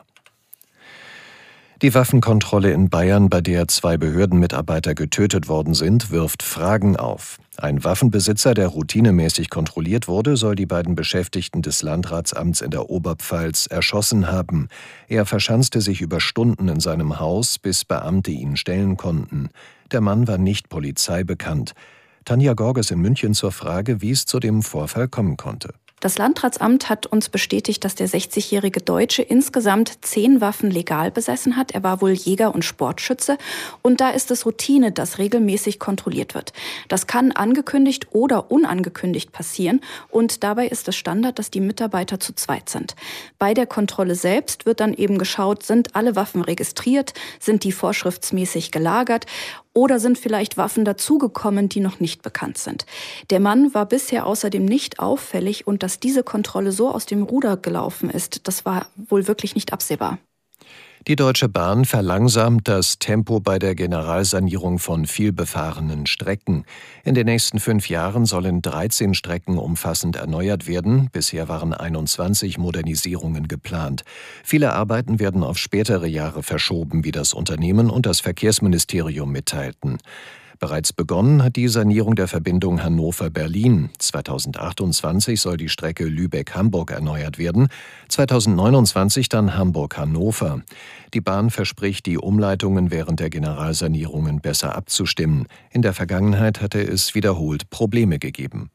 Speaker 13: Die Waffenkontrolle in Bayern, bei der 2 Behördenmitarbeiter getötet worden sind, wirft Fragen auf. Ein Waffenbesitzer, der routinemäßig kontrolliert wurde, soll die beiden Beschäftigten des Landratsamts in der Oberpfalz erschossen haben. Er verschanzte sich über Stunden in seinem Haus, bis Beamte ihn stellen konnten. Der Mann war nicht polizeibekannt. Tanja Gorges in München zur Frage, wie es zu dem Vorfall kommen konnte.
Speaker 8: Das Landratsamt hat uns bestätigt, dass der 60-jährige Deutsche insgesamt 10 Waffen legal besessen hat. Er war wohl Jäger und Sportschütze. Und da ist es Routine, dass regelmäßig kontrolliert wird. Das kann angekündigt oder unangekündigt passieren. Und dabei ist es Standard, dass die Mitarbeiter zu zweit sind. Bei der Kontrolle selbst wird dann eben geschaut, sind alle Waffen registriert, sind die vorschriftsmäßig gelagert oder sind vielleicht Waffen dazugekommen, die noch nicht bekannt sind. Der Mann war bisher außerdem nicht auffällig und dass diese Kontrolle so aus dem Ruder gelaufen ist, das war wohl wirklich nicht absehbar.
Speaker 13: Die Deutsche Bahn verlangsamt das Tempo bei der Generalsanierung von vielbefahrenen Strecken. In den nächsten 5 Jahren sollen 13 Strecken umfassend erneuert werden. Bisher waren 21 Modernisierungen geplant. Viele Arbeiten werden auf spätere Jahre verschoben, wie das Unternehmen und das Verkehrsministerium mitteilten. Bereits begonnen hat die Sanierung der Verbindung Hannover-Berlin. 2028 soll die Strecke Lübeck-Hamburg erneuert werden, 2029 dann Hamburg-Hannover. Die Bahn verspricht, die Umleitungen während der Generalsanierungen besser abzustimmen. In der Vergangenheit hatte es wiederholt Probleme gegeben.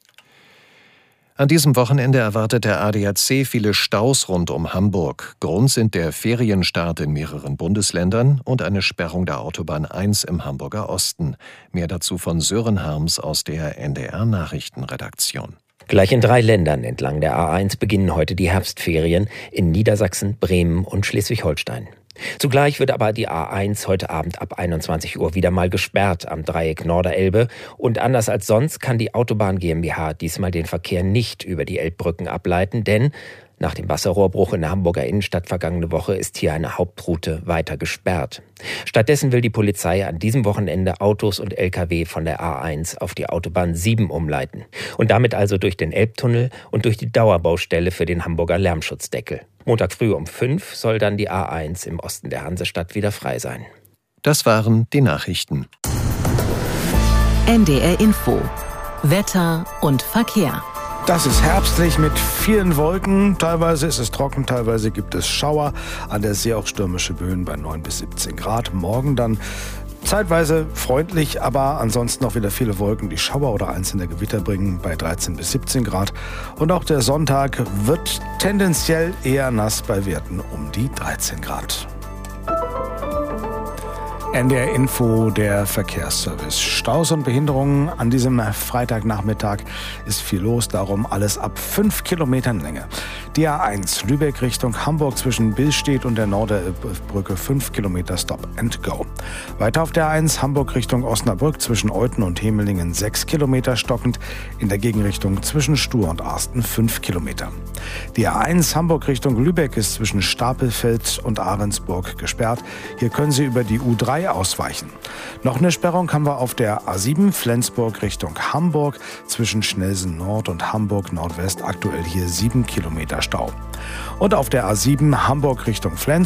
Speaker 13: An diesem Wochenende erwartet der ADAC viele Staus rund um Hamburg. Grund sind der Ferienstart in mehreren Bundesländern und eine Sperrung der Autobahn 1 im Hamburger Osten. Mehr dazu von Sören Harms aus der NDR-Nachrichtenredaktion.
Speaker 10: Gleich in 3 Ländern entlang der A1 beginnen heute die Herbstferien in Niedersachsen, Bremen und Schleswig-Holstein. Zugleich wird aber die A1 heute Abend ab 21 Uhr wieder mal gesperrt am Dreieck Norderelbe. Und anders als sonst kann die Autobahn GmbH diesmal den Verkehr nicht über die Elbbrücken ableiten, denn nach dem Wasserrohrbruch in der Hamburger Innenstadt vergangene Woche ist hier eine Hauptroute weiter gesperrt. Stattdessen will die Polizei an diesem Wochenende Autos und Lkw von der A1 auf die Autobahn 7 umleiten. Und damit also durch den Elbtunnel und durch die Dauerbaustelle für den Hamburger Lärmschutzdeckel. Montag früh um 5 soll dann die A1 im Osten der Hansestadt wieder frei sein.
Speaker 13: Das waren die Nachrichten.
Speaker 12: NDR Info. Wetter und Verkehr.
Speaker 6: Das ist herbstlich mit vielen Wolken. Teilweise ist es trocken, teilweise gibt es Schauer. An der See auch stürmische Böen bei 9 bis 17 Grad. Morgen dann Zeitweise freundlich, aber ansonsten auch wieder viele Wolken, die Schauer oder einzelne Gewitter bringen, bei 13 bis 17 Grad. Und auch der Sonntag wird tendenziell eher nass bei Werten um die 13 Grad. NDR Info, der Verkehrsservice. Staus und Behinderungen an diesem Freitagnachmittag ist viel los, darum alles ab 5 Kilometern Länge. Die A1 Lübeck Richtung Hamburg zwischen Billstedt und der Norderbrücke 5 Kilometer Stop and Go. Weiter auf der A1 Hamburg Richtung Osnabrück zwischen Euthen und Hemelingen 6 Kilometer stockend, in der Gegenrichtung zwischen Stur und Arsten 5 Kilometer. Die A1 Hamburg Richtung Lübeck ist zwischen Stapelfeld und Ahrensburg gesperrt. Hier können Sie über die U3 ausweichen. Noch eine Sperrung haben wir auf der A7 Flensburg Richtung Hamburg zwischen Schnelsen Nord und Hamburg Nordwest, aktuell hier 7 Kilometer Stau. Und auf der A7 Hamburg Richtung Flensburg